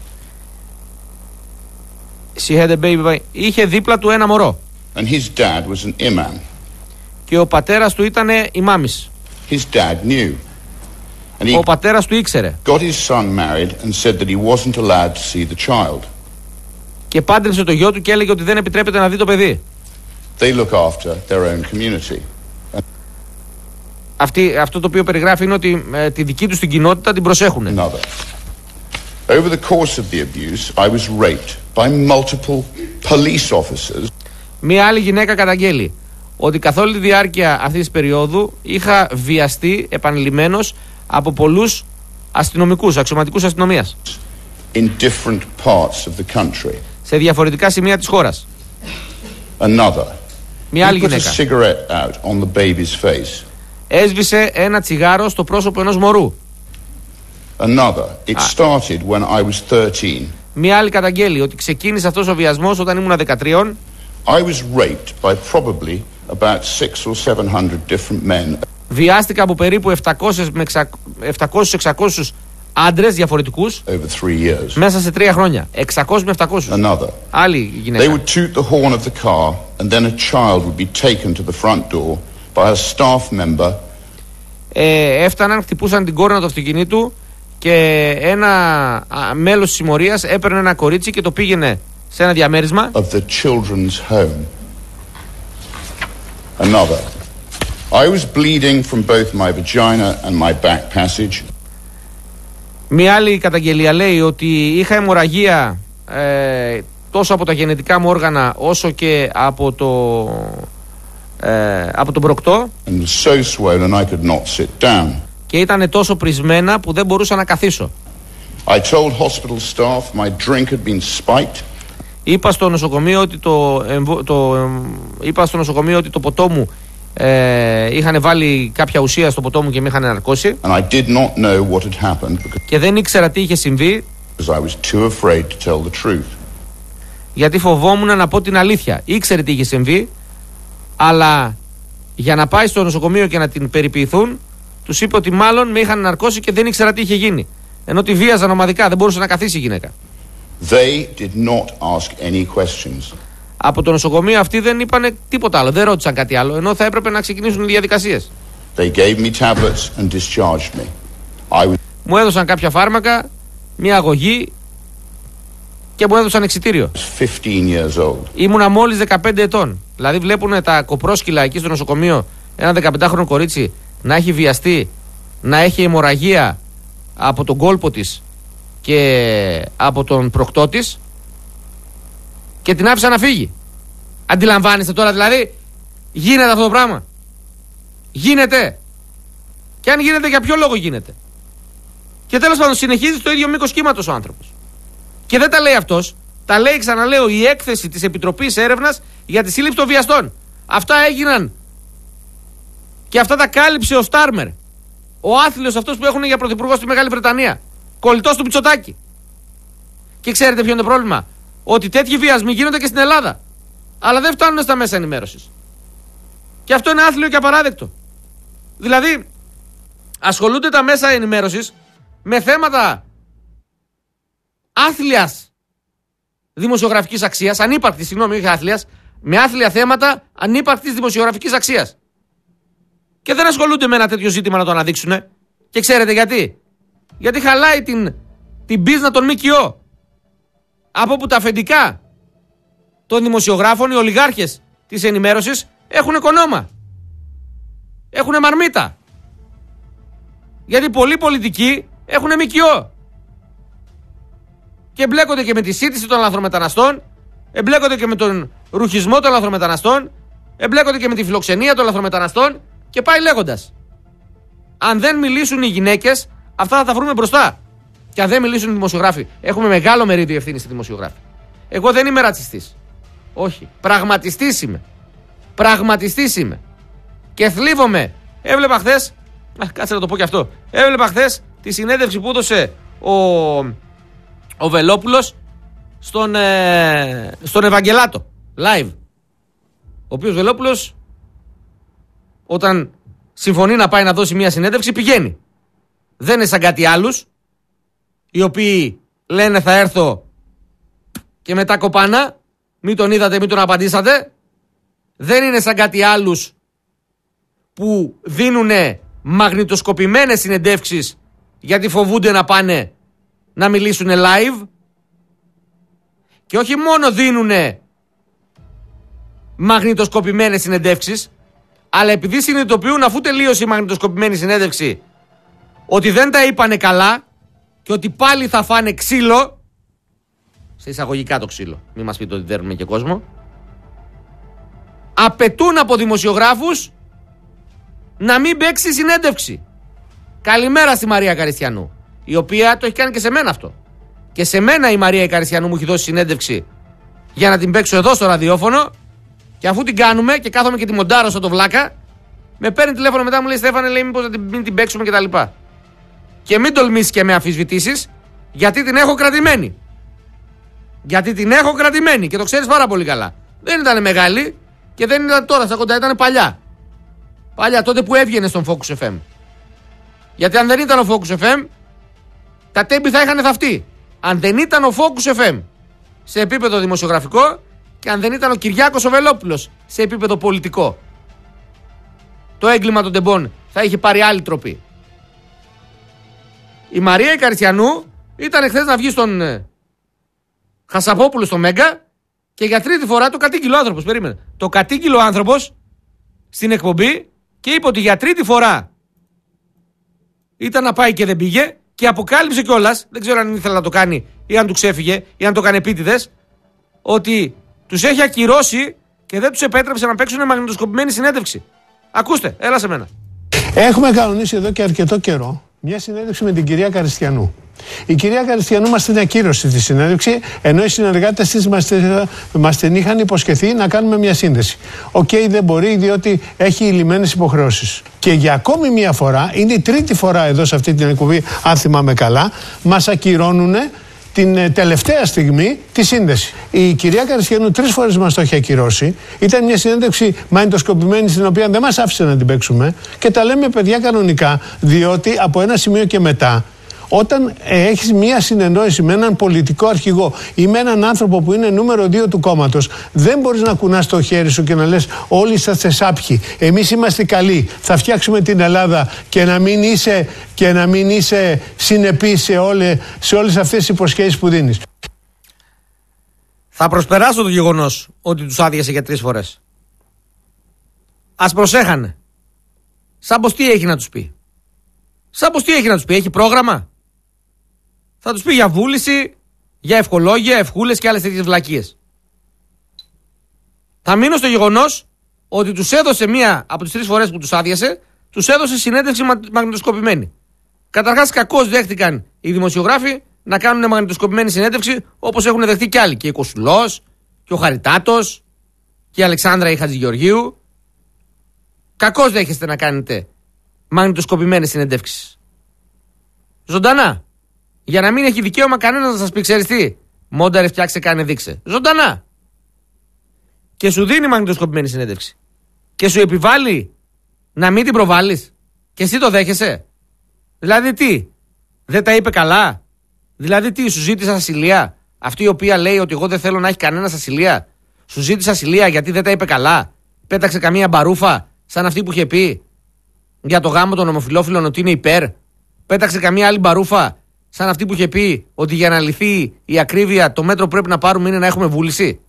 She had a baby by... Είχε δίπλα του ένα μωρό. And his dad was an imam. Και ο πατέρας του ήτανε ημάμις. His dad knew. And ο πατέρας του ήξερε. Got his son married and said that he wasn't allowed to see the child. Και πάντρεψε το γιο του και έλεγε ότι δεν επιτρέπεται να δει το παιδί. They look after their own community. Αυτό το οποίο περιγράφει είναι ότι τη δική τους την κοινότητα την προσέχουν. Over the course of the abuse, I was raped by multiple police officers. Μία άλλη γυναίκα καταγγέλει ότι καθ' όλη τη διάρκεια αυτής της περίοδου είχα βιαστεί επανειλημμένως από πολλούς αστυνομικούς, αξιωματικούς αστυνομίας. In different parts of the country. Σε διαφορετικά σημεία της χώρας. Another. Μία άλλη He put γυναίκα. a cigarette out on the baby's face. Έσβησε ένα τσιγάρο στο πρόσωπο ενός μωρού. Another. It started when I was 13. Μία άλλη καταγγέλει ότι ξεκίνησε αυτός ο βιασμός όταν ήμουν 13. I was raped by probably about 600 or 700 different men. Βιάστηκα από περίπου 700-600 άντρες διαφορετικούς over 3 years. μέσα σε 3 χρόνια. 600 με 700. Another. Άλλη γυναίκα. They would toot the horn of the car and then a child would be taken to the front door by a staff member. Έφταναν, χτυπούσαν την κόρνα του αυτοκινήτου και ένα μέλος της συμμορίας έπαιρνε ένα κορίτσι και το πήγαινε σε ένα διαμέρισμα. Of the children's home. Another. I was bleeding from both my vagina and my back passage. Μία άλλη καταγγελία λέει ότι είχα αιμορραγία τόσο από τα γενετικά μου όργανα όσο και από τον προκτό. And was so swollen I could not sit down. Και ήταν τόσο πρισμένα που δεν μπορούσα να καθίσω. I told hospital staff my drink had been spiked. Είπα στο νοσοκομείο ότι το ποτό μου είχαν βάλει κάποια ουσία στο ποτό μου και με είχαν ναρκώσει. And I did not know what had happened και δεν ήξερα τι είχε συμβεί because I was too afraid to tell the truth. Γιατί φοβόμουν να πω την αλήθεια. Ήξερε τι είχε συμβεί, αλλά για να πάει στο νοσοκομείο και να την περιποιηθούν, τους είπε ότι μάλλον με είχαν ναρκώσει και δεν ήξερα τι είχε γίνει. Ενώ τη βίαζαν ομαδικά, δεν μπορούσε να καθίσει η γυναίκα. They did not ask any questions. Από το νοσοκομείο αυτοί δεν είπαν τίποτα άλλο, δεν ρώτησαν κάτι άλλο, ενώ θα έπρεπε να ξεκινήσουν οι διαδικασίες. They gave me tablets and discharged me. Μου έδωσαν κάποια φάρμακα, μια αγωγή και μου έδωσαν εξιτήριο. 15 years old. Ήμουνα μόλις 15 ετών. Δηλαδή βλέπουν τα κοπρόσκυλα εκεί στο νοσοκομείο ένα 15χρονο κορίτσι να έχει βιαστεί, να έχει αιμορραγία από τον κόλπο της και από τον προκτό της και την άφησα να φύγει. Αντιλαμβάνεστε τώρα δηλαδή? Γίνεται αυτό το πράγμα? Γίνεται. Και αν γίνεται, για ποιο λόγο γίνεται? Και τέλος πάντων συνεχίζει στο ίδιο μήκος κύματος ο άνθρωπος. Και δεν τα λέει αυτός. Τα λέει, ξαναλέω, η έκθεση της Επιτροπής Έρευνας για τη σύλληψη των βιαστών. Αυτά έγιναν και αυτά τα κάλυψε ο Στάρμερ, ο άθλιος αυτός που έχουν για πρωθυπουργό στη Μεγάλη Βρετανία, κολλητός του Μητσοτάκη. Και ξέρετε ποιο είναι το πρόβλημα? Ότι τέτοιοι βιασμοί γίνονται και στην Ελλάδα, αλλά δεν φτάνουν στα μέσα ενημέρωσης. Και αυτό είναι άθλιο και απαράδεκτο. Δηλαδή ασχολούνται τα μέσα ενημέρωσης με θέματα άθλιας δημοσιογραφικής αξίας, ανύπαρκτης, συγγνώμη, όχι άθλιας, με άθλια θέματα ανύπαρκτης δημοσιογραφικής αξίας. Και δεν ασχολούνται με ένα τέτοιο ζήτημα να το αναδείξουν. Και ξέρετε γιατί? Γιατί χαλάει την μπίζνα των ΜΚΟ. Από που τα αφεντικά των δημοσιογράφων, οι ολιγάρχες της ενημέρωσης, έχουν κονόμα. Έχουν μαρμίτα. Γιατί πολλοί πολιτικοί έχουν ΜΚΟ. Και εμπλέκονται και με τη σύντηση των λαθρομεταναστών, εμπλέκονται και με τον ρουχισμό των λαθρομεταναστών, εμπλέκονται και με τη φιλοξενία των λαθρομεταναστών και πάει λέγοντας. Αν δεν μιλήσουν οι γυναίκες, αυτά θα τα βρούμε μπροστά. Και αν δεν μιλήσουν οι δημοσιογράφοι, έχουμε μεγάλο μερίδιο ευθύνη στη δημοσιογράφη. Εγώ δεν είμαι ρατσιστής. Όχι. Πραγματιστής είμαι. Πραγματιστής είμαι. Και θλίβομαι. Έβλεπα χθες, κάτσε να το πω και αυτό. Έβλεπα χθες τη συνέντευξη που έδωσε ο Βελόπουλος στον Ευαγγελάτο live. Ο οποίος Βελόπουλος, όταν συμφωνεί να πάει να δώσει μια συνέντευξη, πηγαίνει. Δεν είναι σαν κάτι άλλους οι οποίοι λένε θα έρθω και μετά κοπάνα, μην τον είδατε, μην τον απαντήσατε. Δεν είναι σαν κάτι άλλους που δίνουνε μαγνητοσκοπημένες συνεντεύξεις γιατί φοβούνται να πάνε να μιλήσουν live. Και όχι μόνο δίνουνε μαγνητοσκοπημένες συνεντεύξεις, Αλλά επειδή συνειδητοποιούν, αφού τελείωσε η μαγνητοσκοπημένη συνέντευξη, ότι δεν τα είπανε καλά και ότι πάλι θα φάνε ξύλο, σε εισαγωγικά το ξύλο, μην μας πείτε ότι δέρνουμε και κόσμο, απαιτούν από δημοσιογράφους να μην παίξει συνέντευξη. Καλημέρα στη Μαρία Καριστιανού, η οποία το έχει κάνει και σε μένα αυτό. Και σε μένα η Μαρία Καριστιανού μου έχει δώσει συνέντευξη για να την παίξω εδώ στο ραδιόφωνο, και αφού την κάνουμε και κάθομαι και τη μοντάρω στο το βλάκα, με παίρνει τηλέφωνο μετά, μου λέει Στέφανε, λέει μήπως μην την παίξουμε κτλ. Και μην τολμήσεις και με αμφισβητήσεις, γιατί την έχω κρατημένη. Γιατί την έχω κρατημένη και το ξέρεις πάρα πολύ καλά. Δεν ήταν μεγάλη και δεν ήταν τώρα στα κοντά, ήταν παλιά. Παλιά, τότε που έβγαινε στον Focus FM. Γιατί αν δεν ήταν ο Focus FM, τα τέμπη θα είχαν θαυτεί. Αν δεν ήταν ο Focus FM σε επίπεδο δημοσιογραφικό και αν δεν ήταν ο Κυριάκος ο Βελόπουλος σε επίπεδο πολιτικό, το έγκλημα των τεμπών θα είχε πάρει άλλη τροπή. Η Μαρία Καριστιανού ήταν εχθές να βγει στον Χασαπόπουλο στο Μέγκα και για τρίτη φορά το κατήγγειλε ο άνθρωπος. Περίμενε. Το κατήγγειλε ο άνθρωπος στην εκπομπή και είπε ότι για τρίτη φορά ήταν να πάει και δεν πήγε και αποκάλυψε κιόλας, δεν ξέρω αν ήθελε να το κάνει ή αν του ξέφυγε ή αν το έκανε επίτηδες, ότι τους έχει ακυρώσει και δεν τους επέτρεψε να παίξουν μαγνητοσκοπημένη συνέντευξη. Ακούστε, έλα σε μένα. Έχουμε κανονίσει εδώ και αρκετό καιρό μια συνέντευξη με την κυρία Καριστιανού. Η κυρία Καριστιανού μας την ακύρωσε τη συνέντευξη, ενώ οι συνεργάτες της μας την είχαν υποσχεθεί να κάνουμε μια σύνδεση. Δεν μπορεί, διότι έχει λυμμένες υποχρεώσεις. Και για ακόμη μια φορά, είναι η τρίτη φορά εδώ σε αυτή την εκπομπή, αν θυμάμαι καλά, μας ακυρώνουν την τελευταία στιγμή τη σύνδεση. Η κυρία Καριστιανού 3 φορές μας το έχει ακυρώσει. Ήταν μια συνέντευξη μαγνητοσκοπημένη, στην οποία δεν μας άφησε να την παίξουμε. Και τα λέμε, παιδιά, κανονικά, διότι από ένα σημείο και μετά, όταν έχεις μία συνεννόηση με έναν πολιτικό αρχηγό ή με έναν άνθρωπο που είναι νούμερο 2 του κόμματος, δεν μπορείς να κουνάς το χέρι σου και να λες όλοι είσαστε σάπιοι, εμείς είμαστε καλοί, θα φτιάξουμε την Ελλάδα, και να μην είσαι συνεπής σε όλες αυτές τις υποσχέσεις που δίνεις. Θα προσπεράσω το γεγονός ότι τους άδειασε για 3 φορές. Ας προσέχανε. Σαν πως τι έχει να τους πει. Έχει πρόγραμμα. Θα τους πει για βούληση, για ευχολόγια, ευχούλες και άλλες τέτοιες βλακίες. Θα μείνω στο γεγονός ότι τους έδωσε μία από τις 3 φορές που τους άδειασε, τους έδωσε συνέντευξη μαγνητοσκοπημένη. Καταρχάς, κακώς δέχτηκαν οι δημοσιογράφοι να κάνουν μαγνητοσκοπημένη συνέντευξη, όπως έχουν δεχτεί κι άλλοι. Και η Κοσουλός, και ο Χαριτάτος, και η Αλεξάνδρα η Χατζηγεωργίου. Κακώς δέχεστε να κάνετε μαγνητοσκοπημένες συνεντεύξεις. Ζωντανά. Για να μην έχει δικαίωμα κανένας να σας πει, ξέρεις τι, μόνταρε, φτιάξε, κάνε, δείξε. Ζωντανά. Και σου δίνει μαγνητοσκοπημένη συνέντευξη. Και σου επιβάλλει να μην την προβάλλεις. Και εσύ το δέχεσαι. Δηλαδή τι, δεν τα είπε καλά. Δηλαδή τι, σου ζήτησε ασυλία. Αυτή η οποία λέει ότι εγώ δεν θέλω να έχει κανένας ασυλία. Σου ζήτησε ασυλία γιατί δεν τα είπε καλά. Πέταξε καμία μπαρούφα σαν αυτή που είχε πει για το γάμο των ομοφυλόφιλων ότι είναι υπέρ. Πέταξε καμία άλλη μπαρούφα σαν αυτή που είχε πει ότι για να λυθεί η ακρίβεια το μέτρο που πρέπει να πάρουμε είναι να έχουμε βούληση.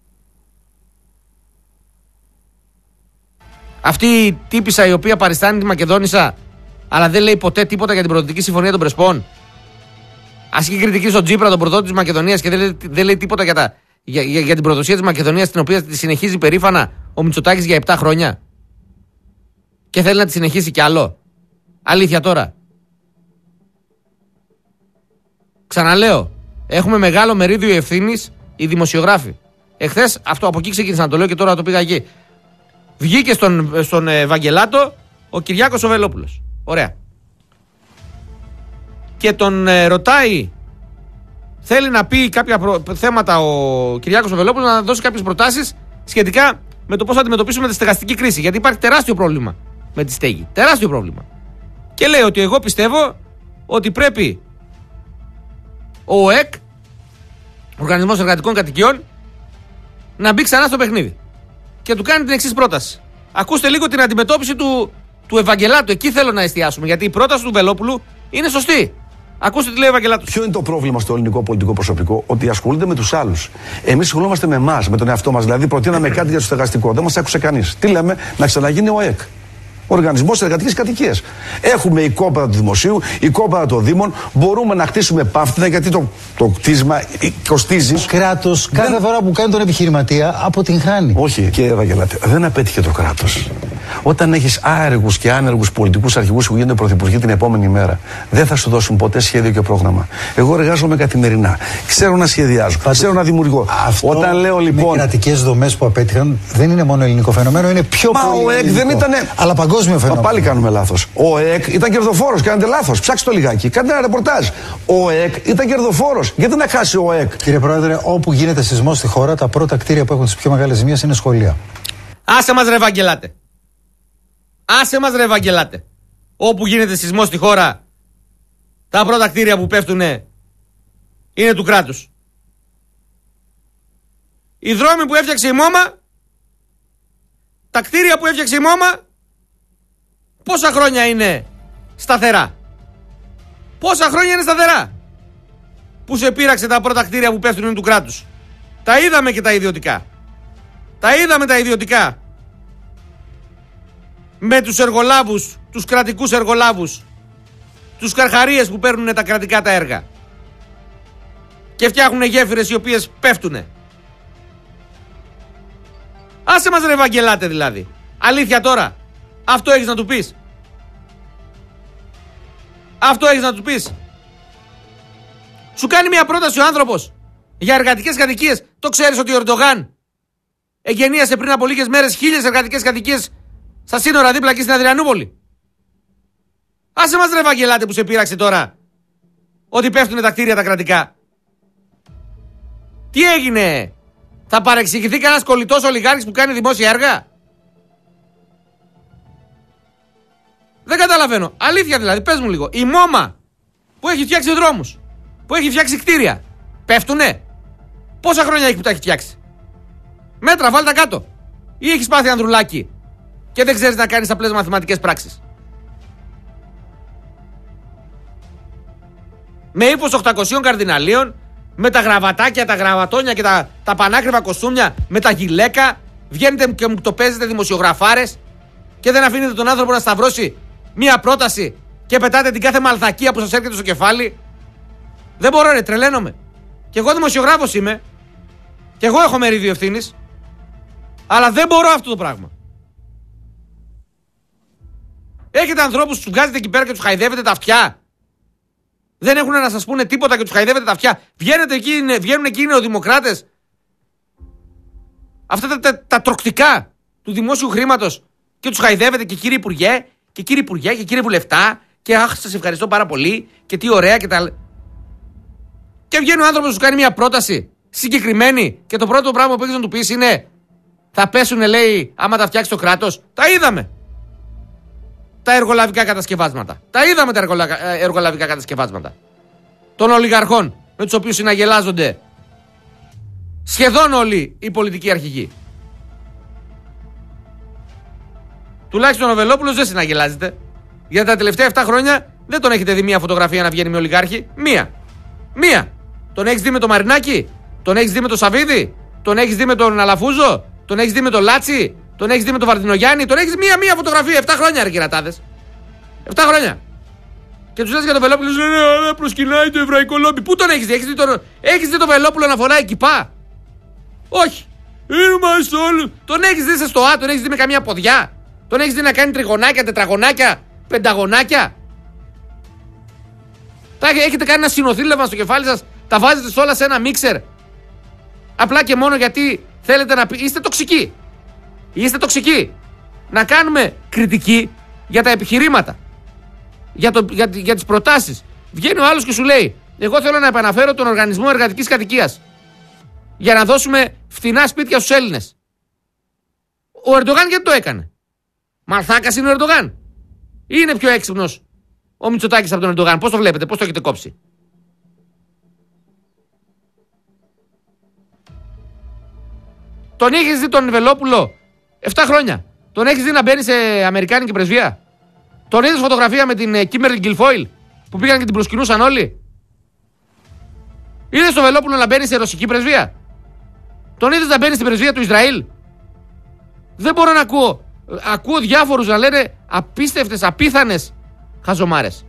Αυτή η τύπισσα η οποία παριστάνει τη Μακεδόνισσα αλλά δεν λέει ποτέ τίποτα για την Πρωτοτική Συμφωνία των Πρεσπών. Ασκεί κριτική στον Τσίπρα, τον πρωτό της Μακεδονίας, και δεν λέει τίποτα για την προδοσία της Μακεδονίας, την οποία τη συνεχίζει περήφανα ο Μητσοτάκης για 7 χρόνια. Και θέλει να τη συνεχίσει κι άλλο. Αλήθεια τώρα. Ξαναλέω, έχουμε μεγάλο μερίδιο ευθύνης οι δημοσιογράφοι. Εχθές, αυτό από εκεί ξεκίνησα να το λέω και τώρα το πήγα εκεί. Βγήκε στον Ευαγγελάτο ο Κυριάκος ο Βελόπουλος. Ωραία. Και τον ρωτάει, θέλει να πει κάποια θέματα ο Κυριάκος ο Βελόπουλος, να δώσει κάποιες προτάσεις σχετικά με το πώς θα αντιμετωπίσουμε τη στεγαστική κρίση. Γιατί υπάρχει τεράστιο πρόβλημα με τη στέγη. Τεράστιο πρόβλημα. Και λέει ότι εγώ πιστεύω ότι πρέπει ο ΟΕΚ, Οργανισμός Εργατικών Κατοικιών, να μπει ξανά στο παιχνίδι. Και του κάνει την εξής πρόταση. Ακούστε λίγο την αντιμετώπιση του Ευαγγελάτου. Εκεί θέλω να εστιάσουμε. Γιατί η πρόταση του Βελόπουλου είναι σωστή. Ακούστε τι λέει ο Ευαγγελάτος. Ποιο είναι το πρόβλημα στο ελληνικό πολιτικό προσωπικό? Ότι ασχολούνται με τους άλλους. Εμείς ασχολούμαστε με εμάς, με τον εαυτό μας. Δηλαδή, προτείναμε κάτι για το στεγαστικό. Δεν μας άκουσε κανείς. Τι λέμε? Να ξαναγίνει ο ΕΚ. Οργανισμός Εργατικής Κατοικίας. Έχουμε οικόπεδα του Δημοσίου, οικόπεδα των Δήμων. Μπορούμε να χτίσουμε πάυθυνα γιατί το κτίσμα κοστίζει. Το κράτος κάθε φορά που κάνει τον επιχειρηματία αποτυγχάνει. Όχι, κύριε Ευαγγελάτη, δεν απέτυχε το κράτος. Όταν έχεις άεργους και άνεργους πολιτικούς αρχηγούς που γίνονται πρωθυπουργοί την επόμενη μέρα, δεν θα σου δώσουν ποτέ σχέδιο και πρόγραμμα. Εγώ εργάζομαι καθημερινά. Ξέρω να σχεδιάζω, ξέρω να δημιουργώ. Όταν λέω λοιπόν. Οι κρατικές δομές που απέτυχαν δεν είναι μόνο ελληνικό φαινόμενο, είναι πιο πολύ. Ο ΕΚ δεν ήταν. Αλλά παγκόσμιο φαινόμενο. Πάλι κάνουμε λάθος. Ο ΕΚ ήταν κερδοφόρος, κάνετε λάθος. Ψάξτε το λιγάκι. Κάντε ένα ρεπορτάζ. Ο ΕΚ ήταν κερδοφόρος. Γιατί να χάσει ο ΕΚ? Κύριε Πρόεδρε, όπου γίνεται σεισμός στη χώρα, τα πρώτα κτίρια που έχουν τις πιο μεγάλες ζημίες είναι σχολεία. Άσε μας ρε Ευαγγελάτε. Άσε μας ρε Ευαγγελάτε. Όπου γίνεται σεισμός στη χώρα, τα πρώτα κτίρια που πέφτουνε είναι του κράτους. Οι δρόμοι που έφτιαξε η ΜΟΜΑ, τα κτίρια που έφτιαξε η ΜΟΜΑ, πόσα χρόνια είναι σταθερά? Πόσα χρόνια είναι σταθερά? Που σε πείραξε τα πρώτα κτίρια που πέφτουν είναι του κράτους. Τα είδαμε και τα ιδιωτικά. Τα είδαμε τα ιδιωτικά. Με τους εργολάβους, τους κρατικούς εργολάβους, τους καρχαρίες που παίρνουν τα κρατικά τα έργα και φτιάχνουν γέφυρες οι οποίες πέφτουνε. Άσε μας ρε Ευαγγελάτε δηλαδή. Αλήθεια τώρα. Αυτό έχεις να του πεις? Αυτό έχεις να του πεις? Σου κάνει μια πρόταση ο άνθρωπος για εργατικές κατοικίες. Το ξέρεις ότι ο Ερντογάν εγγενίασε πριν από λίγες μέρες 1000 εργατικές κατοικίες στα σύνορα δίπλα και στην Αδριανούπολη? Άσε μας ρε Ευαγγελάτε που σε πείραξε τώρα ότι πέφτουνε τα κτίρια τα κρατικά. Τι έγινε? Θα παρεξηγηθεί κανένας κολλητός ολιγάρχης που κάνει δημόσια έργα? Δεν καταλαβαίνω. Αλήθεια δηλαδή, πες μου λίγο. Η ΜΟΜΑ που έχει φτιάξει δρόμους, που έχει φτιάξει κτίρια, πέφτουνε? Πόσα χρόνια έχει που τα έχει φτιάξει? Μέτρα, βάλ' τα κάτω. Ή έχεις πάθει ανδρουλάκι και δεν ξέρεις να κάνεις απλές μαθηματικές πράξεις? Με ύφος 800 καρδιναλίων, με τα γραβατάκια, τα γραβατόνια και τα πανάκριβα κοστούμια, με τα γυλαίκα, βγαίνετε και μου το παίζετε δημοσιογραφάρες και δεν αφήνετε τον άνθρωπο να σταυρώσει μία πρόταση και πετάτε την κάθε μαλθακία που σας έρχεται στο κεφάλι. Δεν μπορώ ρε, τρελαίνομαι. Κι εγώ δημοσιογράφος είμαι. Κι εγώ έχω μερίδιο ευθύνης. Αλλά δεν μπορώ αυτό το πράγμα. Έχετε ανθρώπους που τους βγάζετε εκεί πέρα και τους χαϊδεύετε τα αυτιά. Δεν έχουν να σας πούνε τίποτα και τους χαϊδεύετε τα αυτιά. Βγαίνουν εκεί οι νεοδημοκράτες. Αυτά τα τροκτικά του δημόσιου χρήματος και τους χαϊδεύετε και κύριε Υπουργέ και κύριε Υπουργέ και κύριε Βουλευτά και αχ, σας ευχαριστώ πάρα πολύ και τι ωραία και τα. Και βγαίνει ο άνθρωπος που σου κάνει μια πρόταση συγκεκριμένη και το πρώτο πράγμα που έχεις να του πεις είναι θα πέσουνε, λέει, άμα τα φτιάξει το κράτος. Τα είδαμε. Τα εργολαβικά κατασκευάσματα. Τα είδαμε τα εργολαβικά κατασκευάσματα των ολιγαρχών με τους οποίους συναγελάζονται σχεδόν όλοι οι πολιτικοί αρχηγοί. Τουλάχιστον ο Βελόπουλος δεν συναγελάζεται. Για τα τελευταία 7 χρόνια δεν τον έχετε δει μία φωτογραφία να βγαίνει με ολιγάρχη. Μία. Τον έχεις δει με το Μαρινάκι? Τον έχεις δει με το Σαββίδη? Τον έχεις δει με τον Αλαφούζο? Τον έχεις δει με τον Λάτσι? Τον έχεις δει με τον Βαρδινογιάννη? Τον έχεις μία φωτογραφία 7 χρόνια, ρε κερατάδες. 7 χρόνια. Και τους λες για τον Βελόπουλο, λένε προσκυνάει το εβραϊκό λόμπι. Πού τον έχεις δει? Έχεις δει τον Βελόπουλο να φοράει κιπά? Όχι. Είμαστε όλοι. Τον έχεις δει σε στοά? Τον έχεις δει με καμία ποδιά? Τον έχεις δει να κάνει τριγωνάκια, τετραγωνάκια, πενταγωνάκια? Έχετε κάνει ένα συνοθήλευμα στο κεφάλι σας? Τα βάζετε όλα σε ένα μίξερ? Απλά και μόνο γιατί θέλετε να είστε τοξικοί. Είστε τοξικοί. Να κάνουμε κριτική για τα επιχειρήματα, για τις προτάσεις. Βγαίνει ο άλλος και σου λέει εγώ θέλω να επαναφέρω τον Οργανισμό Εργατικής Κατοικίας για να δώσουμε φθηνά σπίτια στους Έλληνες. Ο Ερντογάν γιατί το έκανε? Μαλθάκας είναι ο Ερντογάν? Ή είναι πιο έξυπνος ο Μητσοτάκης από τον Ερντογάν? Πώς το βλέπετε, πώς το έχετε κόψει? Τον έχεις δει τον Βελόπουλο 7 χρόνια? Τον έχεις δει να μπαίνει σε αμερικάνικη πρεσβεία? Τον είδες φωτογραφία με την Κίμερλι Γκιλφόιλ? που πήγαν και την προσκυνούσαν όλοι? Είδες το Βελόπουλο να μπαίνει σε ρωσική πρεσβεία? Τον είδες να μπαίνει στην πρεσβεία του Ισραήλ? Δεν μπορώ να ακούω. Ακούω διάφορους να λένε απίστευτες, απίθανες χαζομάρες.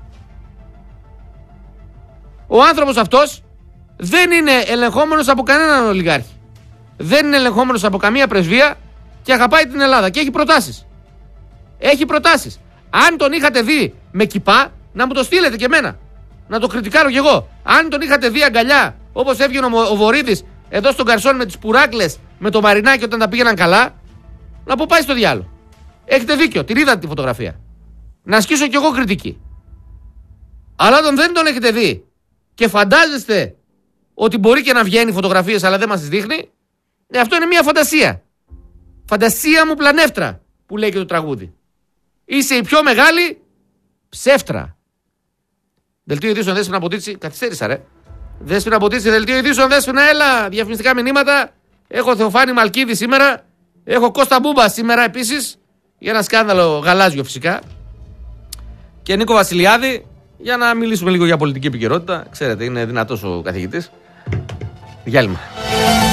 Ο άνθρωπος αυτός δεν είναι ελεγχόμενος από κανέναν ολιγάρχη. Δεν είναι ελεγχόμενος από καμία πρεσβεία και αγαπάει την Ελλάδα και έχει προτάσεις. Έχει προτάσεις. Αν τον είχατε δει με κιπά, να μου το στείλετε και εμένα. Να το κριτικάρω κι εγώ. Αν τον είχατε δει αγκαλιά, όπως έβγαινε ο Βορίδης εδώ στον Καρσόν με τις πουράκλες, με το Μαρινάκι όταν τα πήγαιναν καλά, να πω πάει στο διάλο. Έχετε δίκιο, την είδατε τη φωτογραφία. Να ασκήσω κι εγώ κριτική. Αλλά όταν δεν τον έχετε δει και φαντάζεστε ότι μπορεί και να βγαίνει φωτογραφίες αλλά δεν μας τις δείχνει, αυτό είναι μια φαντασία. Φαντασία μου πλανεύτρα, που λέει και το τραγούδι. Είσαι η πιο μεγάλη ψεύτρα. Δελτίο ειδήσεων Δέσποινα Ποτίτση. Καθυστέρησα, ρε. Δέσποινα Ποτίτση, δελτίο ειδήσεων Δέσποινα, έλα. Διαφημιστικά μηνύματα. Έχω Θεοφάνη Μαλκίδη σήμερα. Έχω Κώστα Μπούμπα σήμερα επίσης. Για ένα σκάνδαλο γαλάζιο φυσικά. Και Νίκο Βασιλιάδη. Για να μιλήσουμε λίγο για πολιτική επικαιρότητα. Ξέρετε, είναι δυνατός ο καθηγητής. Διάλειμμα.